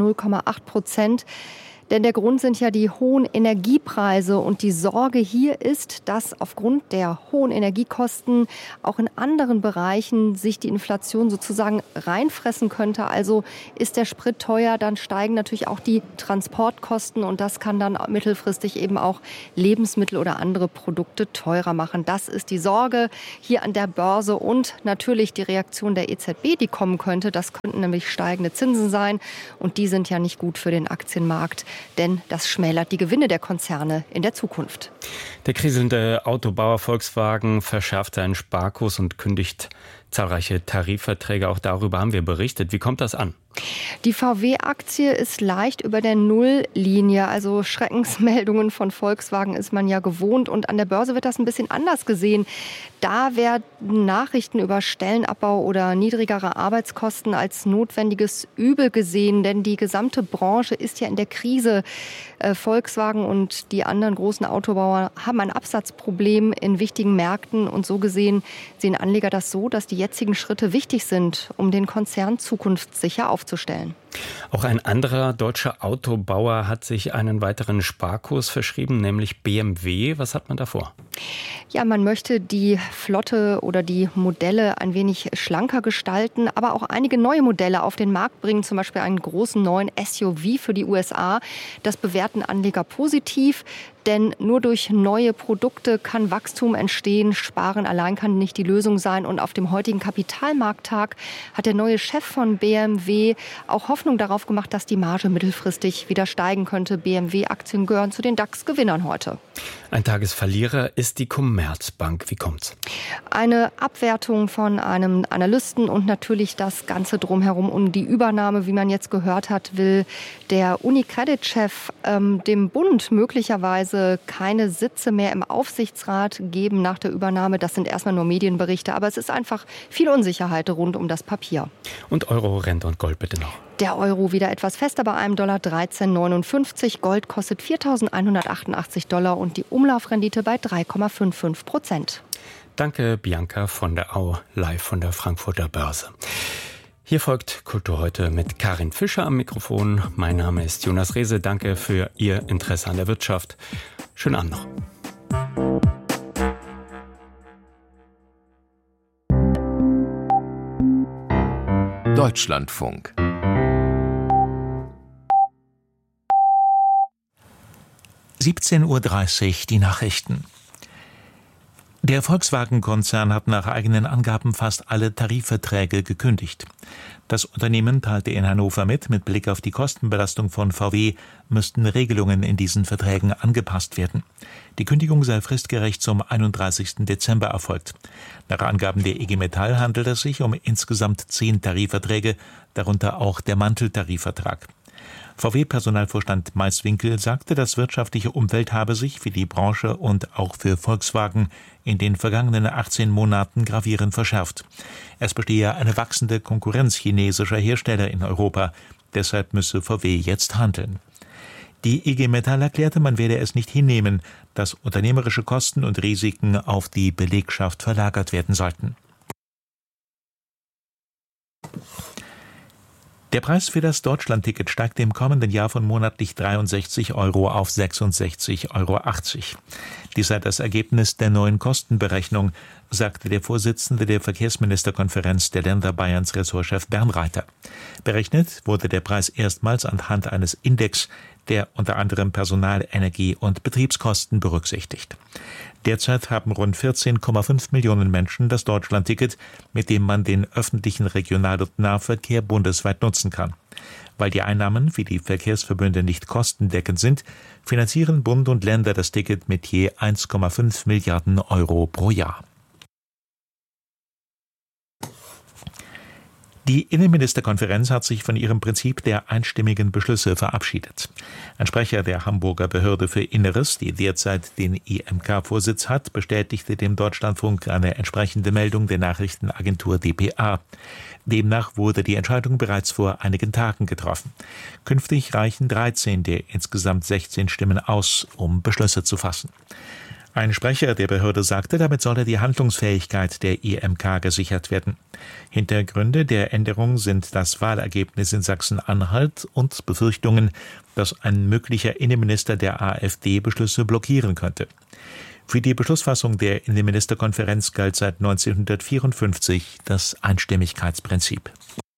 0,8%. Denn der Grund sind ja die hohen Energiepreise und die Sorge hier ist, dass aufgrund der hohen Energiekosten auch in anderen Bereichen sich die Inflation sozusagen reinfressen könnte. Also ist der Sprit teuer, dann steigen natürlich auch die Transportkosten und das kann dann mittelfristig eben auch Lebensmittel oder andere Produkte teurer machen. Das ist die Sorge hier an der Börse und natürlich die Reaktion der EZB, die kommen könnte. Das könnten nämlich steigende Zinsen sein und die sind ja nicht gut für den Aktienmarkt. Denn das schmälert die Gewinne der Konzerne in der Zukunft. Der kriselnde Autobauer Volkswagen verschärft seinen Sparkurs und kündigt zahlreiche Tarifverträge. Auch darüber haben wir berichtet. Wie kommt das an? Die VW-Aktie ist leicht über der Nulllinie. Also Schreckensmeldungen von Volkswagen ist man ja gewohnt. Und an der Börse wird das ein bisschen anders gesehen. Da werden Nachrichten über Stellenabbau oder niedrigere Arbeitskosten als notwendiges Übel gesehen. Denn die gesamte Branche ist ja in der Krise. Volkswagen und die anderen großen Autobauer haben ein Absatzproblem in wichtigen Märkten. Und so gesehen sehen Anleger das so, dass die jetzigen Schritte wichtig sind, um den Konzern zukunftssicher aufzustellen. Auch ein anderer deutscher Autobauer hat sich einen weiteren Sparkurs verschrieben, nämlich BMW. Was hat man da vor? Ja, man möchte die Flotte oder die Modelle ein wenig schlanker gestalten, aber auch einige neue Modelle auf den Markt bringen, zum Beispiel einen großen neuen SUV für die USA. Das bewerten Anleger positiv. Denn nur durch neue Produkte kann Wachstum entstehen. Sparen allein kann nicht die Lösung sein. Und auf dem heutigen Kapitalmarkttag hat der neue Chef von BMW auch Hoffnung darauf gemacht, dass die Marge mittelfristig wieder steigen könnte. BMW-Aktien gehören zu den DAX-Gewinnern heute. Ein Tagesverlierer ist die Commerzbank. Wie kommt's? Eine Abwertung von einem Analysten und natürlich das Ganze drumherum um die Übernahme, wie man jetzt gehört hat, will der UniCredit-Chef dem Bund möglicherweise keine Sitze mehr im Aufsichtsrat geben nach der Übernahme. Das sind erstmal nur Medienberichte, aber es ist einfach viel Unsicherheit rund um das Papier. Und Euro, Rente und Gold bitte noch. Der Euro wieder etwas fester bei einem Dollar 13,59. Gold kostet $4.188 und die Umlaufrendite bei 3,55%. Danke, Bianca von der Au, live von der Frankfurter Börse. Hier folgt Kultur heute mit Karin Fischer am Mikrofon. Mein Name ist Jonas Rehse. Danke für Ihr Interesse an der Wirtschaft. Schönen Abend noch. Deutschlandfunk. (17:30 Uhr) die Nachrichten. Der Volkswagen-Konzern hat nach eigenen Angaben fast alle Tarifverträge gekündigt. Das Unternehmen teilte in Hannover mit Blick auf die Kostenbelastung von VW müssten Regelungen in diesen Verträgen angepasst werden. Die Kündigung sei fristgerecht zum 31. Dezember erfolgt. Nach Angaben der IG Metall handelt es sich um insgesamt 10 Tarifverträge, darunter auch der Manteltarifvertrag. VW-Personalvorstand Maiswinkel sagte, das wirtschaftliche Umfeld habe sich für die Branche und auch für Volkswagen in den vergangenen 18 Monaten gravierend verschärft. Es bestehe eine wachsende Konkurrenz chinesischer Hersteller in Europa. Deshalb müsse VW jetzt handeln. Die IG Metall erklärte, man werde es nicht hinnehmen, dass unternehmerische Kosten und Risiken auf die Belegschaft verlagert werden sollten. Der Preis für das Deutschlandticket steigt im kommenden Jahr von monatlich 63 € auf 66,80 €. Dies sei das Ergebnis der neuen Kostenberechnung, sagte der Vorsitzende der Verkehrsministerkonferenz der Länder Bayerns Ressortchef Bernreiter. Berechnet wurde der Preis erstmals anhand eines Index, der unter anderem Personal-, Energie- und Betriebskosten berücksichtigt. Derzeit haben rund 14,5 Millionen Menschen das Deutschlandticket, mit dem man den öffentlichen Regional- und Nahverkehr bundesweit nutzen kann. Weil die Einnahmen für die Verkehrsverbünde nicht kostendeckend sind, finanzieren Bund und Länder das Ticket mit je 1,5 Milliarden € pro Jahr. Die Innenministerkonferenz hat sich von ihrem Prinzip der einstimmigen Beschlüsse verabschiedet. Ein Sprecher der Hamburger Behörde für Inneres, die derzeit den IMK-Vorsitz hat, bestätigte dem Deutschlandfunk eine entsprechende Meldung der Nachrichtenagentur dpa. Demnach wurde die Entscheidung bereits vor einigen Tagen getroffen. Künftig reichen 13 der insgesamt 16 Stimmen aus, um Beschlüsse zu fassen. Ein Sprecher der Behörde sagte, damit solle die Handlungsfähigkeit der IMK gesichert werden. Hintergründe der Änderung sind das Wahlergebnis in Sachsen-Anhalt und Befürchtungen, dass ein möglicher Innenminister der AfD Beschlüsse blockieren könnte. Für die Beschlussfassung der Innenministerkonferenz galt seit 1954 das Einstimmigkeitsprinzip.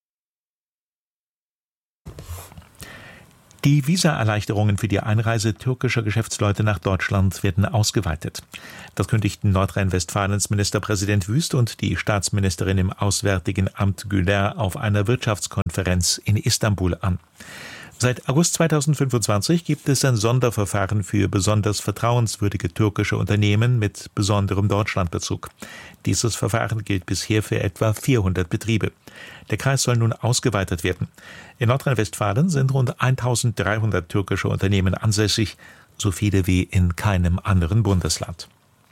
Die Visaerleichterungen für die Einreise türkischer Geschäftsleute nach Deutschland werden ausgeweitet. Das kündigten Nordrhein-Westfalens Ministerpräsident Wüst und die Staatsministerin im Auswärtigen Amt Güler auf einer Wirtschaftskonferenz in Istanbul an. Seit August 2025 gibt es ein Sonderverfahren für besonders vertrauenswürdige türkische Unternehmen mit besonderem Deutschlandbezug. Dieses Verfahren gilt bisher für etwa 400 Betriebe. Der Kreis soll nun ausgeweitet werden. In Nordrhein-Westfalen sind rund 1300 türkische Unternehmen ansässig, so viele wie in keinem anderen Bundesland.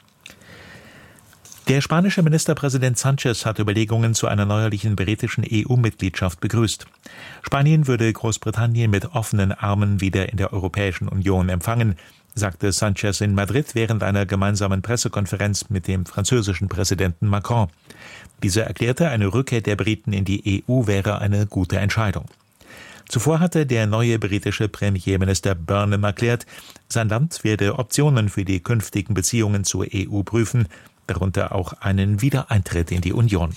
Der spanische Ministerpräsident Sánchez hat Überlegungen zu einer neuerlichen britischen EU-Mitgliedschaft begrüßt. Spanien würde Großbritannien mit offenen Armen wieder in der Europäischen Union empfangen, sagte Sánchez in Madrid während einer gemeinsamen Pressekonferenz mit dem französischen Präsidenten Macron. Dieser erklärte, eine Rückkehr der Briten in die EU wäre eine gute Entscheidung. Zuvor hatte der neue britische Premierminister Burnham erklärt, sein Land werde Optionen für die künftigen Beziehungen zur EU prüfen, darunter auch einen Wiedereintritt in die Union.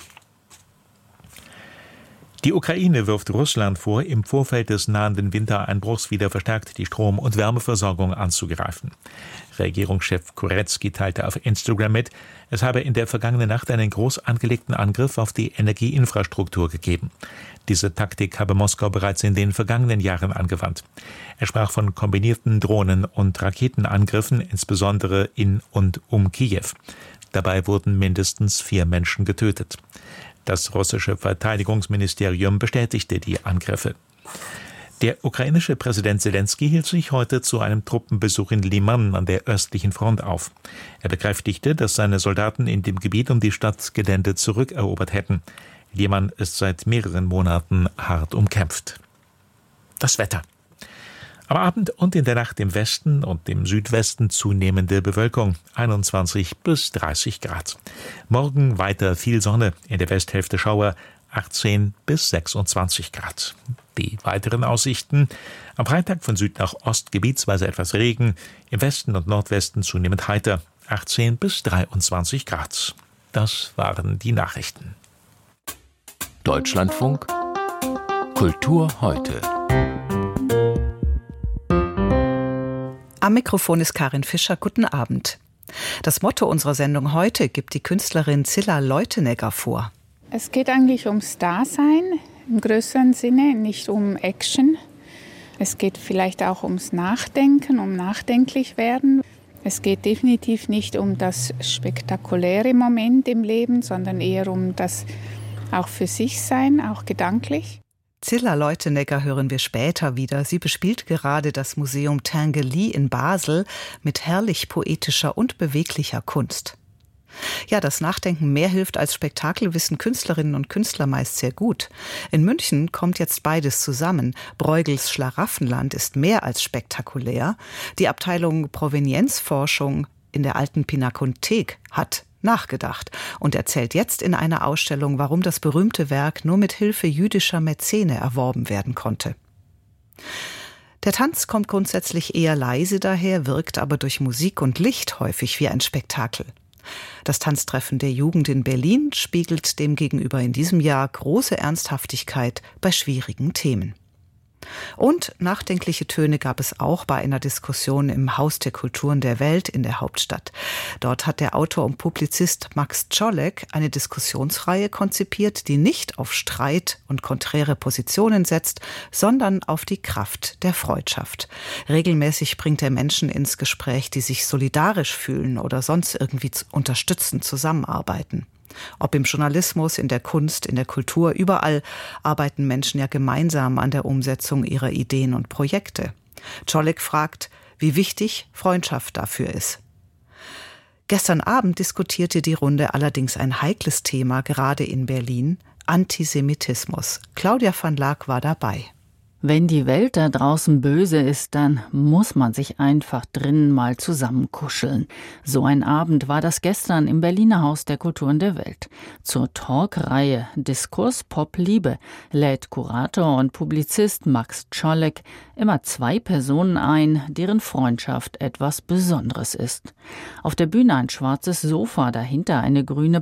Die Ukraine wirft Russland vor, im Vorfeld des nahenden Wintereinbruchs wieder verstärkt die Strom- und Wärmeversorgung anzugreifen. Regierungschef Kuretsky teilte auf Instagram mit, es habe in der vergangenen Nacht einen groß angelegten Angriff auf die Energieinfrastruktur gegeben. Diese Taktik habe Moskau bereits in den vergangenen Jahren angewandt. Er sprach von kombinierten Drohnen- und Raketenangriffen, insbesondere in und um Kiew. Dabei wurden mindestens 4 Menschen getötet. Das russische Verteidigungsministerium bestätigte die Angriffe. Der ukrainische Präsident Selenskyj hielt sich heute zu einem Truppenbesuch in Liman an der östlichen Front auf. Er bekräftigte, dass seine Soldaten in dem Gebiet um die Stadt Gelände zurückerobert hätten. Liman ist seit mehreren Monaten hart umkämpft. Das Wetter. Am Abend und in der Nacht im Westen und im Südwesten zunehmende Bewölkung, 21 bis 30 Grad. Morgen weiter viel Sonne, in der Westhälfte Schauer, 18 bis 26 Grad. Die weiteren Aussichten: am Freitag von Süd nach Ost gebietsweise etwas Regen, im Westen und Nordwesten zunehmend heiter, 18 bis 23 Grad. Das waren die Nachrichten. Deutschlandfunk Kultur heute. Am Mikrofon ist Karin Fischer. Guten Abend. Das Motto unserer Sendung heute gibt die Künstlerin Cilla Leutenegger vor. Es geht eigentlich ums Dasein im größeren Sinne, nicht um Action. Es geht vielleicht auch ums Nachdenken, um nachdenklich werden. Es geht definitiv nicht um das spektakuläre Moment im Leben, sondern eher um das auch für sich sein, auch gedanklich. Cilla Leutenegger hören wir später wieder. Sie bespielt gerade das Museum Tinguely in Basel mit herrlich poetischer und beweglicher Kunst. Ja, das Nachdenken mehr hilft als Spektakel, wissen Künstlerinnen und Künstler meist sehr gut. In München kommt jetzt beides zusammen. Bruegels Schlaraffenland ist mehr als spektakulär. Die Abteilung Provenienzforschung in der Alten Pinakothek hat nachgedacht und erzählt jetzt in einer Ausstellung, warum das berühmte Werk nur mit Hilfe jüdischer Mäzene erworben werden konnte. Der Tanz kommt grundsätzlich eher leise daher, wirkt aber durch Musik und Licht häufig wie ein Spektakel. Das Tanztreffen der Jugend in Berlin spiegelt demgegenüber in diesem Jahr große Ernsthaftigkeit bei schwierigen Themen. Und nachdenkliche Töne gab es auch bei einer Diskussion im Haus der Kulturen der Welt in der Hauptstadt. Dort hat der Autor und Publizist Max Czolek eine Diskussionsreihe konzipiert, die nicht auf Streit und konträre Positionen setzt, sondern auf die Kraft der Freundschaft. Regelmäßig bringt er Menschen ins Gespräch, die sich solidarisch fühlen oder sonst irgendwie unterstützend zusammenarbeiten. Ob im Journalismus, in der Kunst, in der Kultur, überall arbeiten Menschen ja gemeinsam an der Umsetzung ihrer Ideen und Projekte. Czolek fragt, wie wichtig Freundschaft dafür ist. Gestern Abend diskutierte die Runde allerdings ein heikles Thema, gerade in Berlin, Antisemitismus. Claudia van Laak war dabei. Wenn die Welt da draußen böse ist, dann muss man sich einfach drinnen mal zusammenkuscheln. So ein Abend war das gestern im Berliner Haus der Kultur und der Welt. Zur Talkreihe Diskurs Pop Liebe lädt Kurator und Publizist Max Czolek immer 2 Personen ein, deren Freundschaft etwas Besonderes ist. Auf der Bühne ein schwarzes Sofa, dahinter eine grüne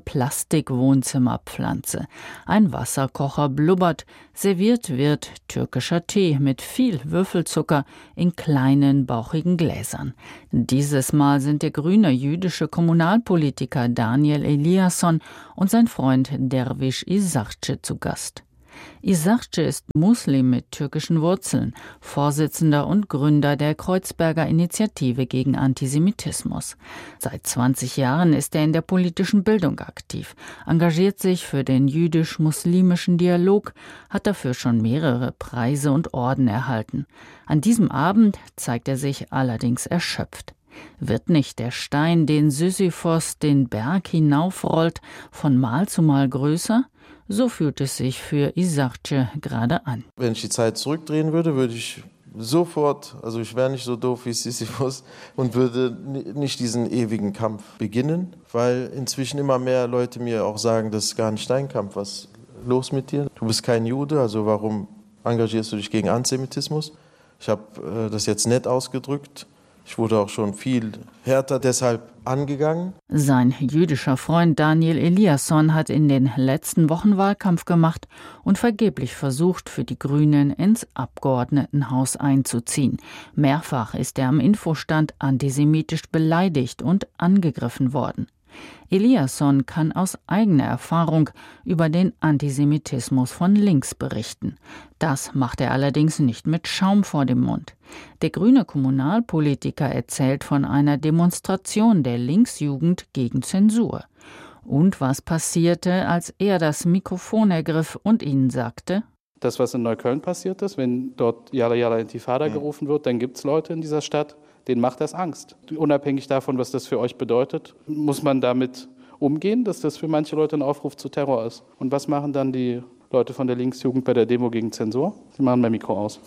Plastik-Wohnzimmerpflanze. Ein Wasserkocher blubbert, serviert wird türkischer Tee mit viel Würfelzucker in kleinen, bauchigen Gläsern. Dieses Mal sind der grüne jüdische Kommunalpolitiker Daniel Eliasson und sein Freund Derviş İzakçı zu Gast. İzakçı ist Muslim mit türkischen Wurzeln, Vorsitzender und Gründer der Kreuzberger Initiative gegen Antisemitismus. Seit 20 Jahren ist er in der politischen Bildung aktiv, engagiert sich für den jüdisch-muslimischen Dialog, hat dafür schon mehrere Preise und Orden erhalten. An diesem Abend zeigt er sich allerdings erschöpft. Wird nicht der Stein, den Sisyphos den Berg hinaufrollt, von Mal zu Mal größer? So fühlt es sich für İzakçı gerade an. Wenn ich die Zeit zurückdrehen würde, würde ich sofort, also ich wäre nicht so doof wie Sisyphos und würde nicht diesen ewigen Kampf beginnen, weil inzwischen immer mehr Leute mir auch sagen, das ist gar nicht dein Kampf, was ist los mit dir? Du bist kein Jude, also warum engagierst du dich gegen Antisemitismus? Ich habe das jetzt nett ausgedrückt. Ich wurde auch schon viel härter deshalb angegangen. Sein jüdischer Freund Daniel Eliasson hat in den letzten Wochen Wahlkampf gemacht und vergeblich versucht, für die Grünen ins Abgeordnetenhaus einzuziehen. Mehrfach ist er am Infostand antisemitisch beleidigt und angegriffen worden. Eliasson kann aus eigener Erfahrung über den Antisemitismus von links berichten. Das macht er allerdings nicht mit Schaum vor dem Mund. Der grüne Kommunalpolitiker erzählt von einer Demonstration der Linksjugend gegen Zensur. Und was passierte, als er das Mikrofon ergriff und ihnen sagte: Das, was in Neukölln passiert ist, wenn dort Yalla Yalla Intifada gerufen wird, dann gibt es Leute in dieser Stadt, denen macht das Angst. Unabhängig davon, was das für euch bedeutet, muss man damit umgehen, dass das für manche Leute ein Aufruf zu Terror ist. Und was machen dann die Leute von der Linksjugend bei der Demo gegen Zensur? Sie machen mein Mikro aus.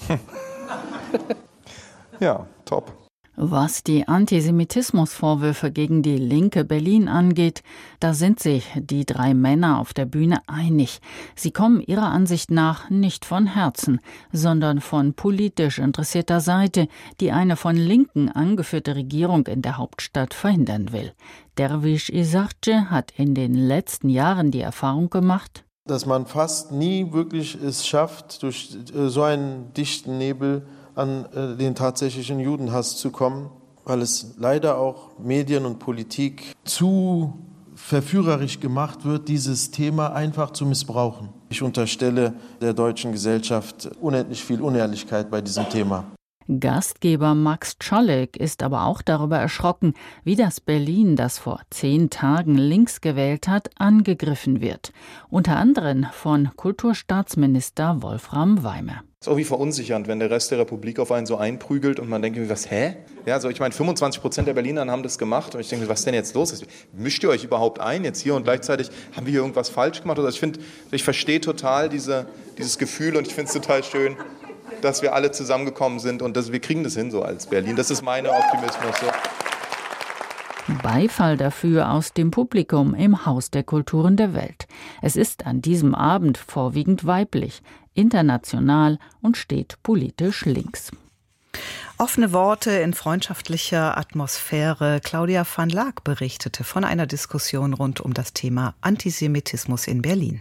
Ja, top. Was die Antisemitismusvorwürfe gegen die linke Berlin angeht, da sind sich die 3 Männer auf der Bühne einig. Sie kommen ihrer Ansicht nach nicht von Herzen, sondern von politisch interessierter Seite, die eine von Linken angeführte Regierung in der Hauptstadt verhindern will. Derviş İzakçı hat in den letzten Jahren die Erfahrung gemacht, dass man fast nie wirklich es schafft, durch so einen dichten Nebel an den tatsächlichen Judenhass zu kommen, weil es leider auch Medien und Politik zu verführerisch gemacht wird, dieses Thema einfach zu missbrauchen. Ich unterstelle der deutschen Gesellschaft unendlich viel Unehrlichkeit bei diesem Thema. Gastgeber Max Czolek ist aber auch darüber erschrocken, wie das Berlin, das vor 10 Tagen links gewählt hat, angegriffen wird. Unter anderem von Kulturstaatsminister Wolfram Weimer. Es ist irgendwie verunsichernd, wenn der Rest der Republik auf einen so einprügelt und man denkt, was, hä? Ja, also ich meine, 25% der Berliner haben das gemacht und ich denke, was ist denn jetzt los? Mischt ihr euch überhaupt ein jetzt hier und gleichzeitig haben wir hier irgendwas falsch gemacht? Also ich verstehe total dieses Gefühl und ich finde es total schön, dass wir alle zusammengekommen sind und wir kriegen das hin so als Berlin. Das ist mein Optimismus. So. Beifall dafür aus dem Publikum im Haus der Kulturen der Welt. Es ist an diesem Abend vorwiegend weiblich, international und steht politisch links. Offene Worte in freundschaftlicher Atmosphäre. Claudia van Laak berichtete von einer Diskussion rund um das Thema Antisemitismus in Berlin.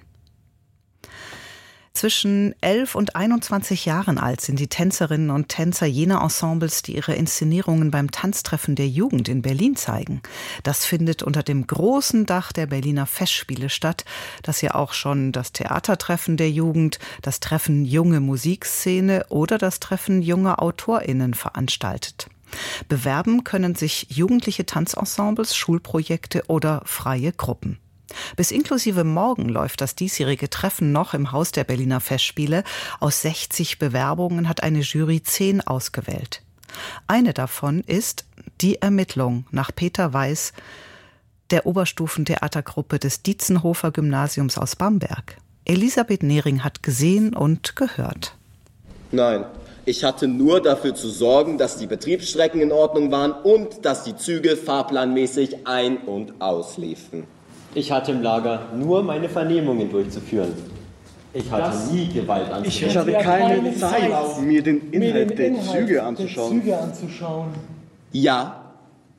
Zwischen 11 und 21 Jahren alt sind die Tänzerinnen und Tänzer jener Ensembles, die ihre Inszenierungen beim Tanztreffen der Jugend in Berlin zeigen. Das findet unter dem großen Dach der Berliner Festspiele statt, das ja auch schon das Theatertreffen der Jugend, das Treffen Junge Musikszene oder das Treffen junger AutorInnen veranstaltet. Bewerben können sich jugendliche Tanzensembles, Schulprojekte oder freie Gruppen. Bis inklusive morgen läuft das diesjährige Treffen noch im Haus der Berliner Festspiele. Aus 60 Bewerbungen hat eine Jury 10 ausgewählt. Eine davon ist Die Ermittlung nach Peter Weiß, der Oberstufentheatergruppe des Dietzenhofer Gymnasiums aus Bamberg. Elisabeth Nehring hat gesehen und gehört. Nein, ich hatte nur dafür zu sorgen, dass die Betriebsstrecken in Ordnung waren und dass die Züge fahrplanmäßig ein- und ausliefen. Ich hatte im Lager nur meine Vernehmungen durchzuführen. Ich hatte nie Gewalt anzuwenden. Ich hatte keine Zeit, mir den Inhalt der Züge anzuschauen. Ja.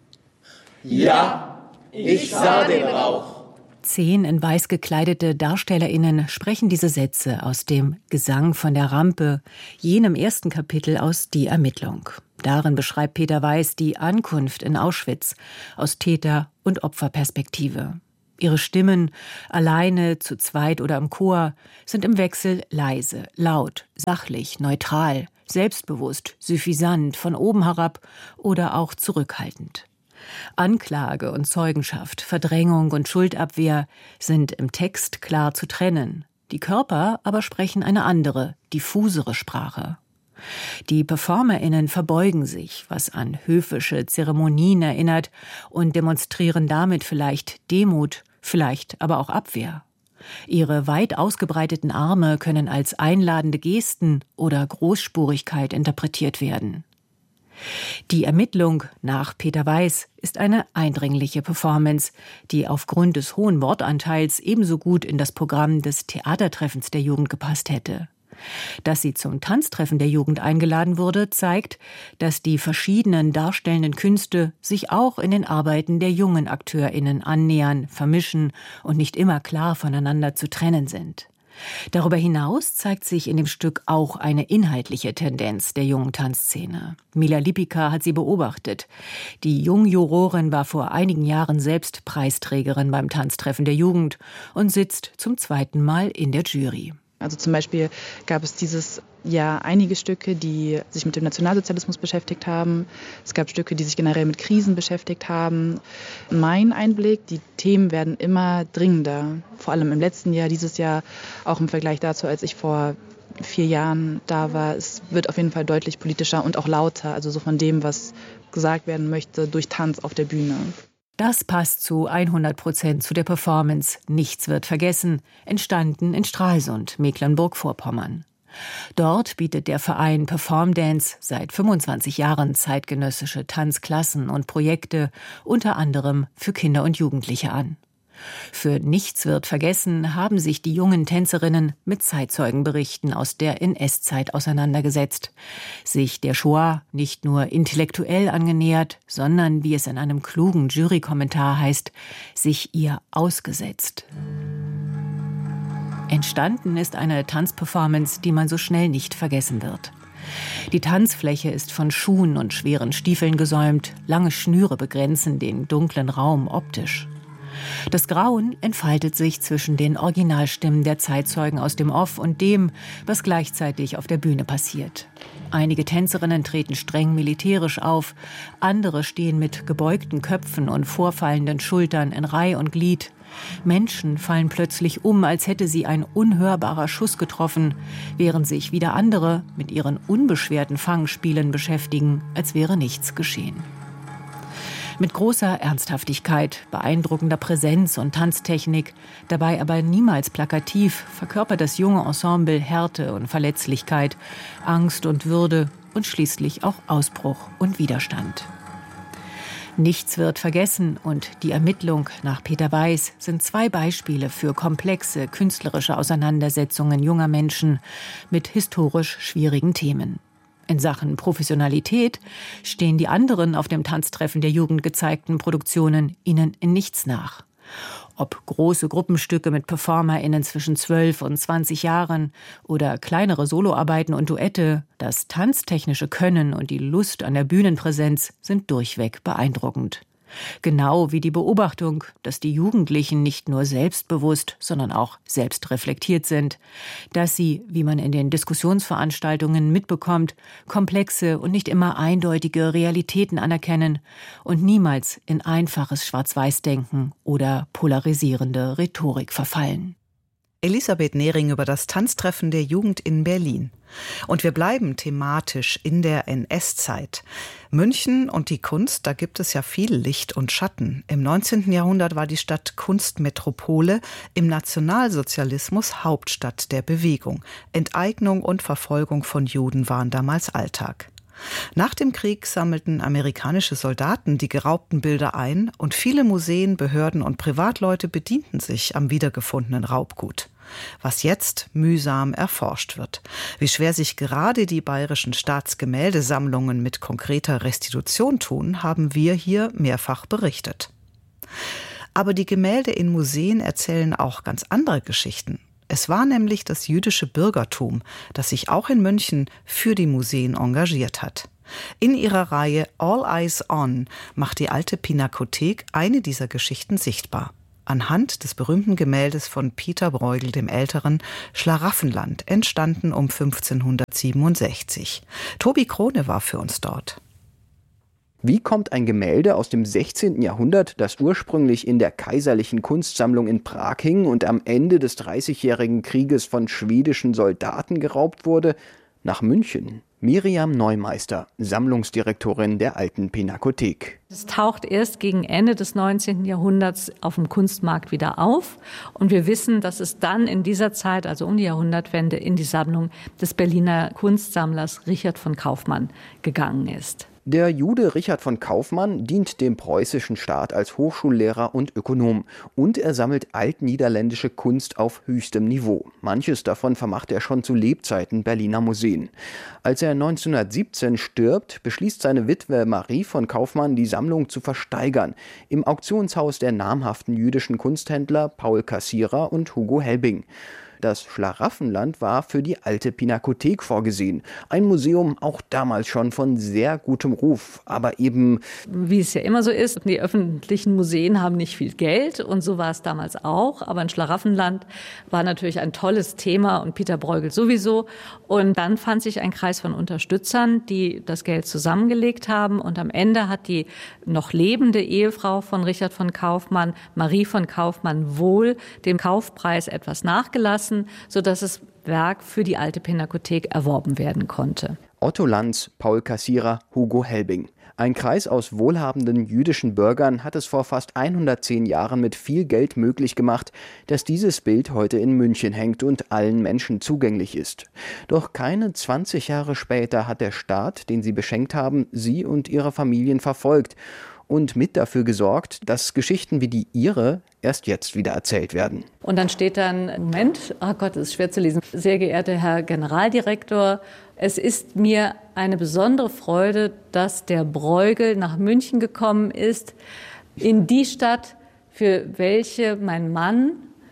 Ja, ich sah den Rauch. 10 in weiß gekleidete DarstellerInnen sprechen diese Sätze aus dem Gesang von der Rampe, jenem ersten Kapitel aus Die Ermittlung. Darin beschreibt Peter Weiß die Ankunft in Auschwitz aus Täter- und Opferperspektive. Ihre Stimmen, alleine, zu zweit oder im Chor, sind im Wechsel leise, laut, sachlich, neutral, selbstbewusst, suffisant, von oben herab oder auch zurückhaltend. Anklage und Zeugenschaft, Verdrängung und Schuldabwehr sind im Text klar zu trennen. Die Körper aber sprechen eine andere, diffusere Sprache. Die PerformerInnen verbeugen sich, was an höfische Zeremonien erinnert, und demonstrieren damit vielleicht Demut, vielleicht aber auch Abwehr. Ihre weit ausgebreiteten Arme können als einladende Gesten oder Großspurigkeit interpretiert werden. Die Ermittlung nach Peter Weiß ist eine eindringliche Performance, die aufgrund des hohen Wortanteils ebenso gut in das Programm des Theatertreffens der Jugend gepasst hätte. Dass sie zum Tanztreffen der Jugend eingeladen wurde, zeigt, dass die verschiedenen darstellenden Künste sich auch in den Arbeiten der jungen AkteurInnen annähern, vermischen und nicht immer klar voneinander zu trennen sind. Darüber hinaus zeigt sich in dem Stück auch eine inhaltliche Tendenz der jungen Tanzszene. Mila Lipika hat sie beobachtet. Die Jungjurorin war vor einigen Jahren selbst Preisträgerin beim Tanztreffen der Jugend und sitzt zum 2. Mal in der Jury. Also zum Beispiel gab es dieses Jahr einige Stücke, die sich mit dem Nationalsozialismus beschäftigt haben. Es gab Stücke, die sich generell mit Krisen beschäftigt haben. Mein Einblick, die Themen werden immer dringender. Vor allem im letzten Jahr, dieses Jahr, auch im Vergleich dazu, als ich vor 4 Jahren da war. Es wird auf jeden Fall deutlich politischer und auch lauter. Also so von dem, was gesagt werden möchte, durch Tanz auf der Bühne. Das passt zu 100% zu der Performance Nichts wird vergessen, entstanden in Stralsund, Mecklenburg-Vorpommern. Dort bietet der Verein Performdance seit 25 Jahren zeitgenössische Tanzklassen und Projekte, unter anderem für Kinder und Jugendliche an. Für Nichts wird vergessen haben sich die jungen Tänzerinnen mit Zeitzeugenberichten aus der NS-Zeit auseinandergesetzt, sich der Shoah nicht nur intellektuell angenähert, sondern, wie es in einem klugen Jurykommentar heißt, sich ihr ausgesetzt. Entstanden ist eine Tanzperformance, die man so schnell nicht vergessen wird. Die Tanzfläche ist von Schuhen und schweren Stiefeln gesäumt, lange Schnüre begrenzen den dunklen Raum optisch. Das Grauen entfaltet sich zwischen den Originalstimmen der Zeitzeugen aus dem Off und dem, was gleichzeitig auf der Bühne passiert. Einige Tänzerinnen treten streng militärisch auf, andere stehen mit gebeugten Köpfen und vorfallenden Schultern in Reih und Glied. Menschen fallen plötzlich um, als hätte sie ein unhörbarer Schuss getroffen, während sich wieder andere mit ihren unbeschwerten Fangspielen beschäftigen, als wäre nichts geschehen. Mit großer Ernsthaftigkeit, beeindruckender Präsenz und Tanztechnik, dabei aber niemals plakativ, verkörpert das junge Ensemble Härte und Verletzlichkeit, Angst und Würde und schließlich auch Ausbruch und Widerstand. Nichts wird vergessen und Die Ermittlung nach Peter Weiß sind 2 Beispiele für komplexe künstlerische Auseinandersetzungen junger Menschen mit historisch schwierigen Themen. In Sachen Professionalität stehen die anderen auf dem Tanztreffen der Jugend gezeigten Produktionen ihnen in nichts nach. Ob große Gruppenstücke mit PerformerInnen zwischen 12 und 20 Jahren oder kleinere Soloarbeiten und Duette, das tanztechnische Können und die Lust an der Bühnenpräsenz sind durchweg beeindruckend. Genau wie die Beobachtung, dass die Jugendlichen nicht nur selbstbewusst, sondern auch selbstreflektiert sind. Dass sie, wie man in den Diskussionsveranstaltungen mitbekommt, komplexe und nicht immer eindeutige Realitäten anerkennen und niemals in einfaches Schwarz-Weiß-Denken oder polarisierende Rhetorik verfallen. Elisabeth Nehring über das Tanztreffen der Jugend in Berlin. Und wir bleiben thematisch in der NS-Zeit. München und die Kunst, da gibt es ja viel Licht und Schatten. Im 19. Jahrhundert war die Stadt Kunstmetropole, im Nationalsozialismus Hauptstadt der Bewegung. Enteignung und Verfolgung von Juden waren damals Alltag. Nach dem Krieg sammelten amerikanische Soldaten die geraubten Bilder ein und viele Museen, Behörden und Privatleute bedienten sich am wiedergefundenen Raubgut. Was jetzt mühsam erforscht wird. Wie schwer sich gerade die bayerischen Staatsgemäldesammlungen mit konkreter Restitution tun, haben wir hier mehrfach berichtet. Aber die Gemälde in Museen erzählen auch ganz andere Geschichten. Es war nämlich das jüdische Bürgertum, das sich auch in München für die Museen engagiert hat. In ihrer Reihe All Eyes On macht die Alte Pinakothek eine dieser Geschichten sichtbar. Anhand des berühmten Gemäldes von Peter Bruegel dem Älteren, Schlaraffenland, entstanden um 1567. Tobi Krone war für uns dort. Wie kommt ein Gemälde aus dem 16. Jahrhundert, das ursprünglich in der Kaiserlichen Kunstsammlung in Prag hing und am Ende des Dreißigjährigen Krieges von schwedischen Soldaten geraubt wurde, nach München? Miriam Neumeister, Sammlungsdirektorin der Alten Pinakothek. Es taucht erst gegen Ende des 19. Jahrhunderts auf dem Kunstmarkt wieder auf. Und wir wissen, dass es dann in dieser Zeit, also um die Jahrhundertwende, in die Sammlung des Berliner Kunstsammlers Richard von Kaufmann gegangen ist. Der Jude Richard von Kaufmann dient dem preußischen Staat als Hochschullehrer und Ökonom und er sammelt altniederländische Kunst auf höchstem Niveau. Manches davon vermacht er schon zu Lebzeiten Berliner Museen. Als er 1917 stirbt, beschließt seine Witwe Marie von Kaufmann, die Sammlung zu versteigern im Auktionshaus der namhaften jüdischen Kunsthändler Paul Cassirer und Hugo Helbing. Das Schlaraffenland war für die Alte Pinakothek vorgesehen. Ein Museum auch damals schon von sehr gutem Ruf, aber eben... Wie es ja immer so ist, die öffentlichen Museen haben nicht viel Geld und so war es damals auch. Aber ein Schlaraffenland war natürlich ein tolles Thema und Peter Bruegel sowieso. Und dann fand sich ein Kreis von Unterstützern, die das Geld zusammengelegt haben. Und am Ende hat die noch lebende Ehefrau von Richard von Kaufmann, Marie von Kaufmann, wohl dem Kaufpreis etwas nachgelassen, sodass das Werk für die Alte Pinakothek erworben werden konnte. Otto Lanz, Paul Cassirer, Hugo Helbing. Ein Kreis aus wohlhabenden jüdischen Bürgern hat es vor fast 110 Jahren mit viel Geld möglich gemacht, dass dieses Bild heute in München hängt und allen Menschen zugänglich ist. Doch keine 20 Jahre später hat der Staat, den sie beschenkt haben, sie und ihre Familien verfolgt und mit dafür gesorgt, dass Geschichten wie die ihre erst jetzt wieder erzählt werden. Und dann steht dann, Moment, oh Gott, das ist schwer zu lesen. Sehr geehrter Herr Generaldirektor, es ist mir eine besondere Freude, dass der Bruegel nach München gekommen ist, in die Stadt, für welche mein Mann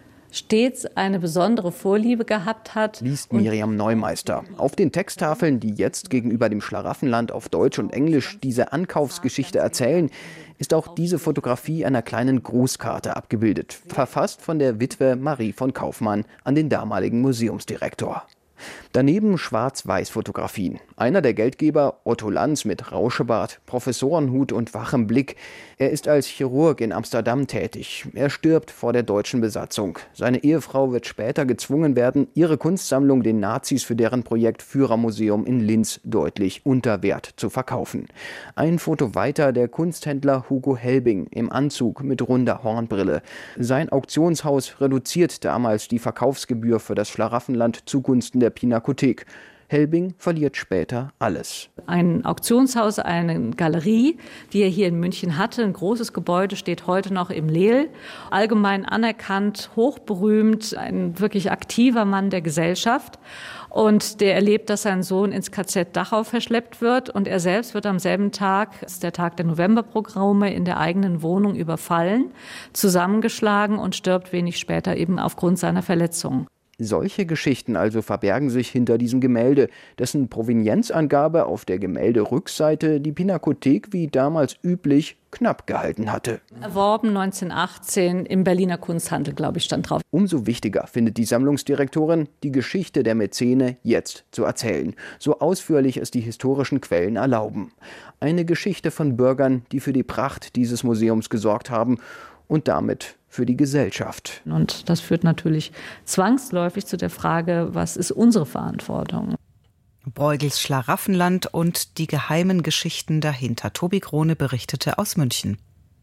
stets eine besondere Vorliebe gehabt hat. Liest Miriam Neumeister. Auf den Texttafeln, die jetzt gegenüber dem Schlaraffenland auf Deutsch und Englisch diese Ankaufsgeschichte erzählen, ist auch diese Fotografie einer kleinen Grußkarte abgebildet, verfasst von der Witwe Marie von Kaufmann an den damaligen Museumsdirektor. Daneben Schwarz-Weiß-Fotografien. Einer der Geldgeber, Otto Lanz mit Rauschebart, Professorenhut und wachem Blick. Er ist als Chirurg in Amsterdam tätig. Er stirbt vor der deutschen Besatzung. Seine Ehefrau wird später gezwungen werden, ihre Kunstsammlung den Nazis für deren Projekt Führermuseum in Linz deutlich unter Wert zu verkaufen. Ein Foto weiter der Kunsthändler Hugo Helbing im Anzug mit runder Hornbrille. Sein Auktionshaus reduziert damals die Verkaufsgebühr für das Schlaraffenland zugunsten der Pinakothek. Helbing verliert später alles. Ein Auktionshaus, eine Galerie, die er hier in München hatte. Ein großes Gebäude steht heute noch im Leel. Allgemein anerkannt, hochberühmt, ein wirklich aktiver Mann der Gesellschaft. Und der erlebt, dass sein Sohn ins KZ Dachau verschleppt wird. Und er selbst wird am selben Tag, das ist der Tag der Novemberpogrome, in der eigenen Wohnung überfallen, zusammengeschlagen und stirbt wenig später eben aufgrund seiner Verletzungen. Solche Geschichten also verbergen sich hinter diesem Gemälde, dessen Provenienzangabe auf der Gemälderückseite die Pinakothek wie damals üblich knapp gehalten hatte. Erworben 1918 im Berliner Kunsthandel, glaube ich, stand drauf. Umso wichtiger findet die Sammlungsdirektorin, die Geschichte der Mäzene jetzt zu erzählen, so ausführlich es die historischen Quellen erlauben. Eine Geschichte von Bürgern, die für die Pracht dieses Museums gesorgt haben und damit für die Gesellschaft. Und das führt natürlich zwangsläufig zu der Frage, was ist unsere Verantwortung? Bruegels Schlaraffenland und die geheimen Geschichten dahinter. Tobi Krone berichtete aus München.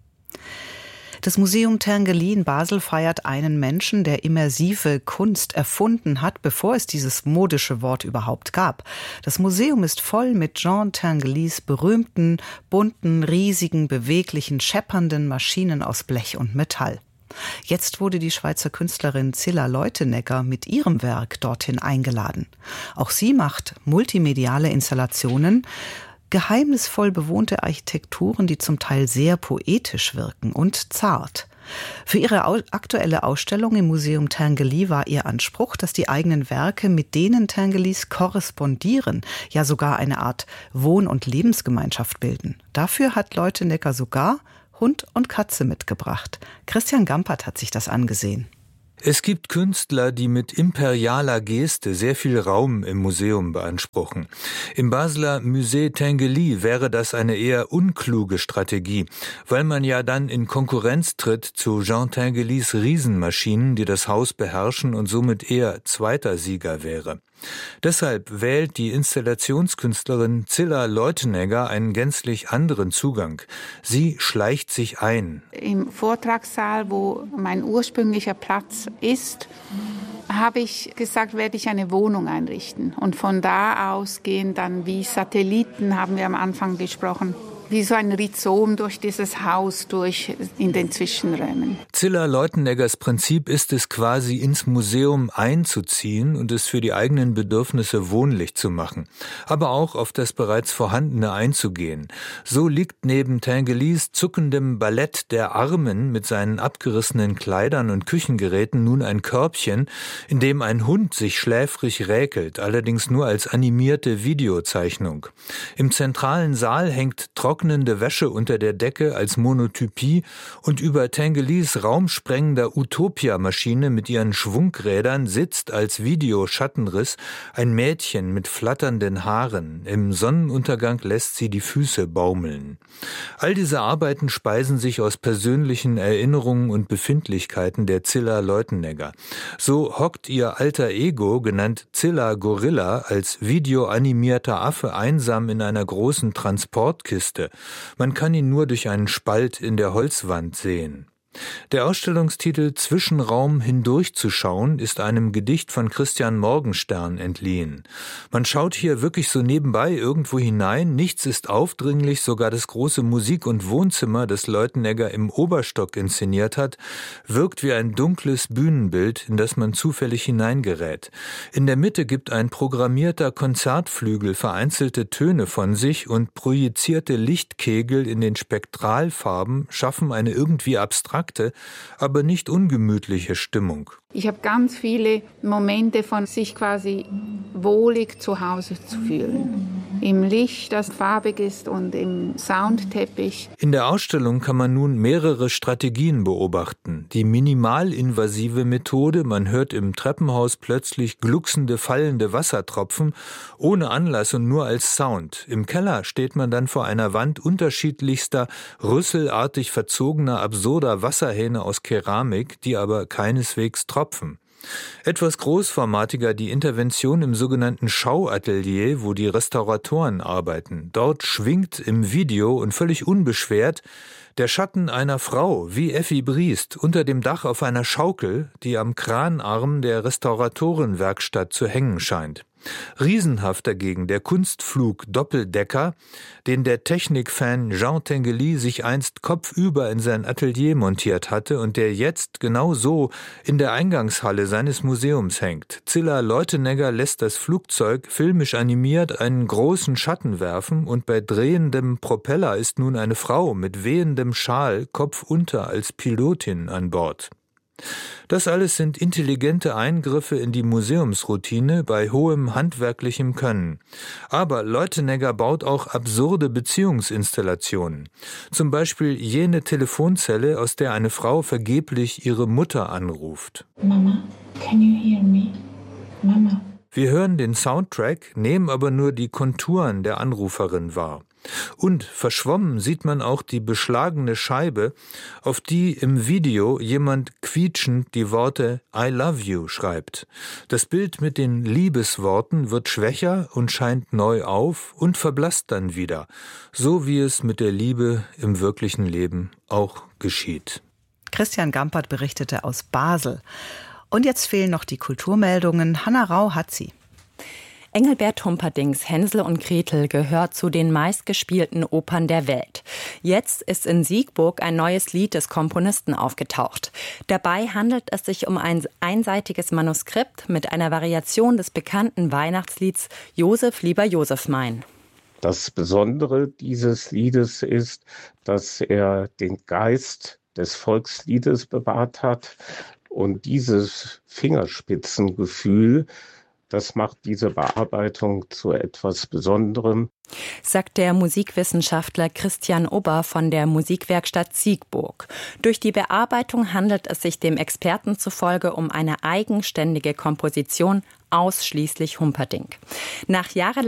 Das Museum Tinguely in Basel feiert einen Menschen, der immersive Kunst erfunden hat, bevor es dieses modische Wort überhaupt gab. Das Museum ist voll mit Jean Tinguelys berühmten, bunten, riesigen, beweglichen, scheppernden Maschinen aus Blech und Metall. Jetzt wurde die Schweizer Künstlerin Zilla Leutenegger mit ihrem Werk dorthin eingeladen. Auch sie macht multimediale Installationen, geheimnisvoll bewohnte Architekturen, die zum Teil sehr poetisch wirken und zart. Für ihre aktuelle Ausstellung im Museum Tinguely war ihr Anspruch, dass die eigenen Werke mit denen Tinguelys korrespondieren, ja sogar eine Art Wohn- und Lebensgemeinschaft bilden. Dafür hat Leutenegger sogar Hund und Katze mitgebracht. Christian Gampert hat sich das angesehen. Es gibt Künstler, die mit imperialer Geste sehr viel Raum im Museum beanspruchen. Im Basler Musée Tinguely wäre das eine eher unkluge Strategie, weil man ja dann in Konkurrenz tritt zu Jean Tinguelys Riesenmaschinen, die das Haus beherrschen und somit eher zweiter Sieger wäre. Deshalb wählt die Installationskünstlerin Zilla Leutenegger einen gänzlich anderen Zugang. Sie schleicht sich ein. Im Vortragssaal, wo mein ursprünglicher Platz ist, habe ich gesagt, werde ich eine Wohnung einrichten. Und von da aus gehen dann wie Satelliten, haben wir am Anfang gesprochen, wie so ein Rhizom durch dieses Haus, durch in den Zwischenräumen. Zilla Leuteneggers Prinzip ist es quasi, ins Museum einzuziehen und es für die eigenen Bedürfnisse wohnlich zu machen, aber auch auf das bereits Vorhandene einzugehen. So liegt neben Tinguelys zuckendem Ballett der Armen mit seinen abgerissenen Kleidern und Küchengeräten nun ein Körbchen, in dem ein Hund sich schläfrig räkelt, allerdings nur als animierte Videozeichnung. Im zentralen Saal hängt trocknende Wäsche unter der Decke als Monotypie und über Tinguelys raumsprengender Utopia-Maschine mit ihren Schwungrädern sitzt als Videoschattenriss ein Mädchen mit flatternden Haaren. Im Sonnenuntergang lässt sie die Füße baumeln. All diese Arbeiten speisen sich aus persönlichen Erinnerungen und Befindlichkeiten der Zilla Leutenegger. So hockt ihr alter Ego, genannt Zilla Gorilla, als videoanimierter Affe einsam in einer großen Transportkiste. Man kann ihn nur durch einen Spalt in der Holzwand sehen. Der Ausstellungstitel »Zwischenraum hindurchzuschauen« ist einem Gedicht von Christian Morgenstern entliehen. Man schaut hier wirklich so nebenbei irgendwo hinein, nichts ist aufdringlich, sogar das große Musik- und Wohnzimmer, das Leutenegger im Oberstock inszeniert hat, wirkt wie ein dunkles Bühnenbild, in das man zufällig hineingerät. In der Mitte gibt ein programmierter Konzertflügel vereinzelte Töne von sich und projizierte Lichtkegel in den Spektralfarben schaffen eine irgendwie abstrakte, aber nicht ungemütliche Stimmung. Ich habe ganz viele Momente von sich quasi wohlig zu Hause zu fühlen. Im Licht, das farbig ist, und im Soundteppich. In der Ausstellung kann man nun mehrere Strategien beobachten. Die minimalinvasive Methode, man hört im Treppenhaus plötzlich glucksende, fallende Wassertropfen, ohne Anlass und nur als Sound. Im Keller steht man dann vor einer Wand unterschiedlichster, rüsselartig verzogener, absurder Wasserhähne aus Keramik, die aber keineswegs tropfen. Etwas großformatiger die Intervention im sogenannten Schauatelier, wo die Restauratoren arbeiten. Dort schwingt im Video und völlig unbeschwert der Schatten einer Frau, wie Effi Briest, unter dem Dach auf einer Schaukel, die am Kranarm der Restauratorenwerkstatt zu hängen scheint. Riesenhaft dagegen der Kunstflug Doppeldecker, den der Technikfan Jean Tinguely sich einst kopfüber in sein Atelier montiert hatte und der jetzt genau so in der Eingangshalle seines Museums hängt. Zilla Leutenegger lässt das Flugzeug filmisch animiert einen großen Schatten werfen und bei drehendem Propeller ist nun eine Frau mit wehendem Schal kopfunter als Pilotin an Bord. Das alles sind intelligente Eingriffe in die Museumsroutine bei hohem handwerklichem Können. Aber Leutenegger baut auch absurde Beziehungsinstallationen. Zum Beispiel jene Telefonzelle, aus der eine Frau vergeblich ihre Mutter anruft. Mama, can you hear me? Mama. Wir hören den Soundtrack, nehmen aber nur die Konturen der Anruferin wahr. Und verschwommen sieht man auch die beschlagene Scheibe, auf die im Video jemand quietschend die Worte I love you schreibt. Das Bild mit den Liebesworten wird schwächer und scheint neu auf und verblasst dann wieder, so wie es mit der Liebe im wirklichen Leben auch geschieht. Christian Gampert berichtete aus Basel. Und jetzt fehlen noch die Kulturmeldungen. Hanna Rau hat sie. Engelbert Humperdincks Hänsel und Gretel gehört zu den meistgespielten Opern der Welt. Jetzt ist in Siegburg ein neues Lied des Komponisten aufgetaucht. Dabei handelt es sich um ein einseitiges Manuskript mit einer Variation des bekannten Weihnachtslieds Josef, lieber Josef mein. Das Besondere dieses Liedes ist, dass er den Geist des Volksliedes bewahrt hat und dieses Fingerspitzengefühl, das macht diese Bearbeitung zu etwas Besonderem, sagt der Musikwissenschaftler Christian Ober von der Musikwerkstatt Siegburg. Durch die Bearbeitung handelt es sich dem Experten zufolge um eine eigenständige Komposition, ausschließlich Humperdinck. Nach jahrelang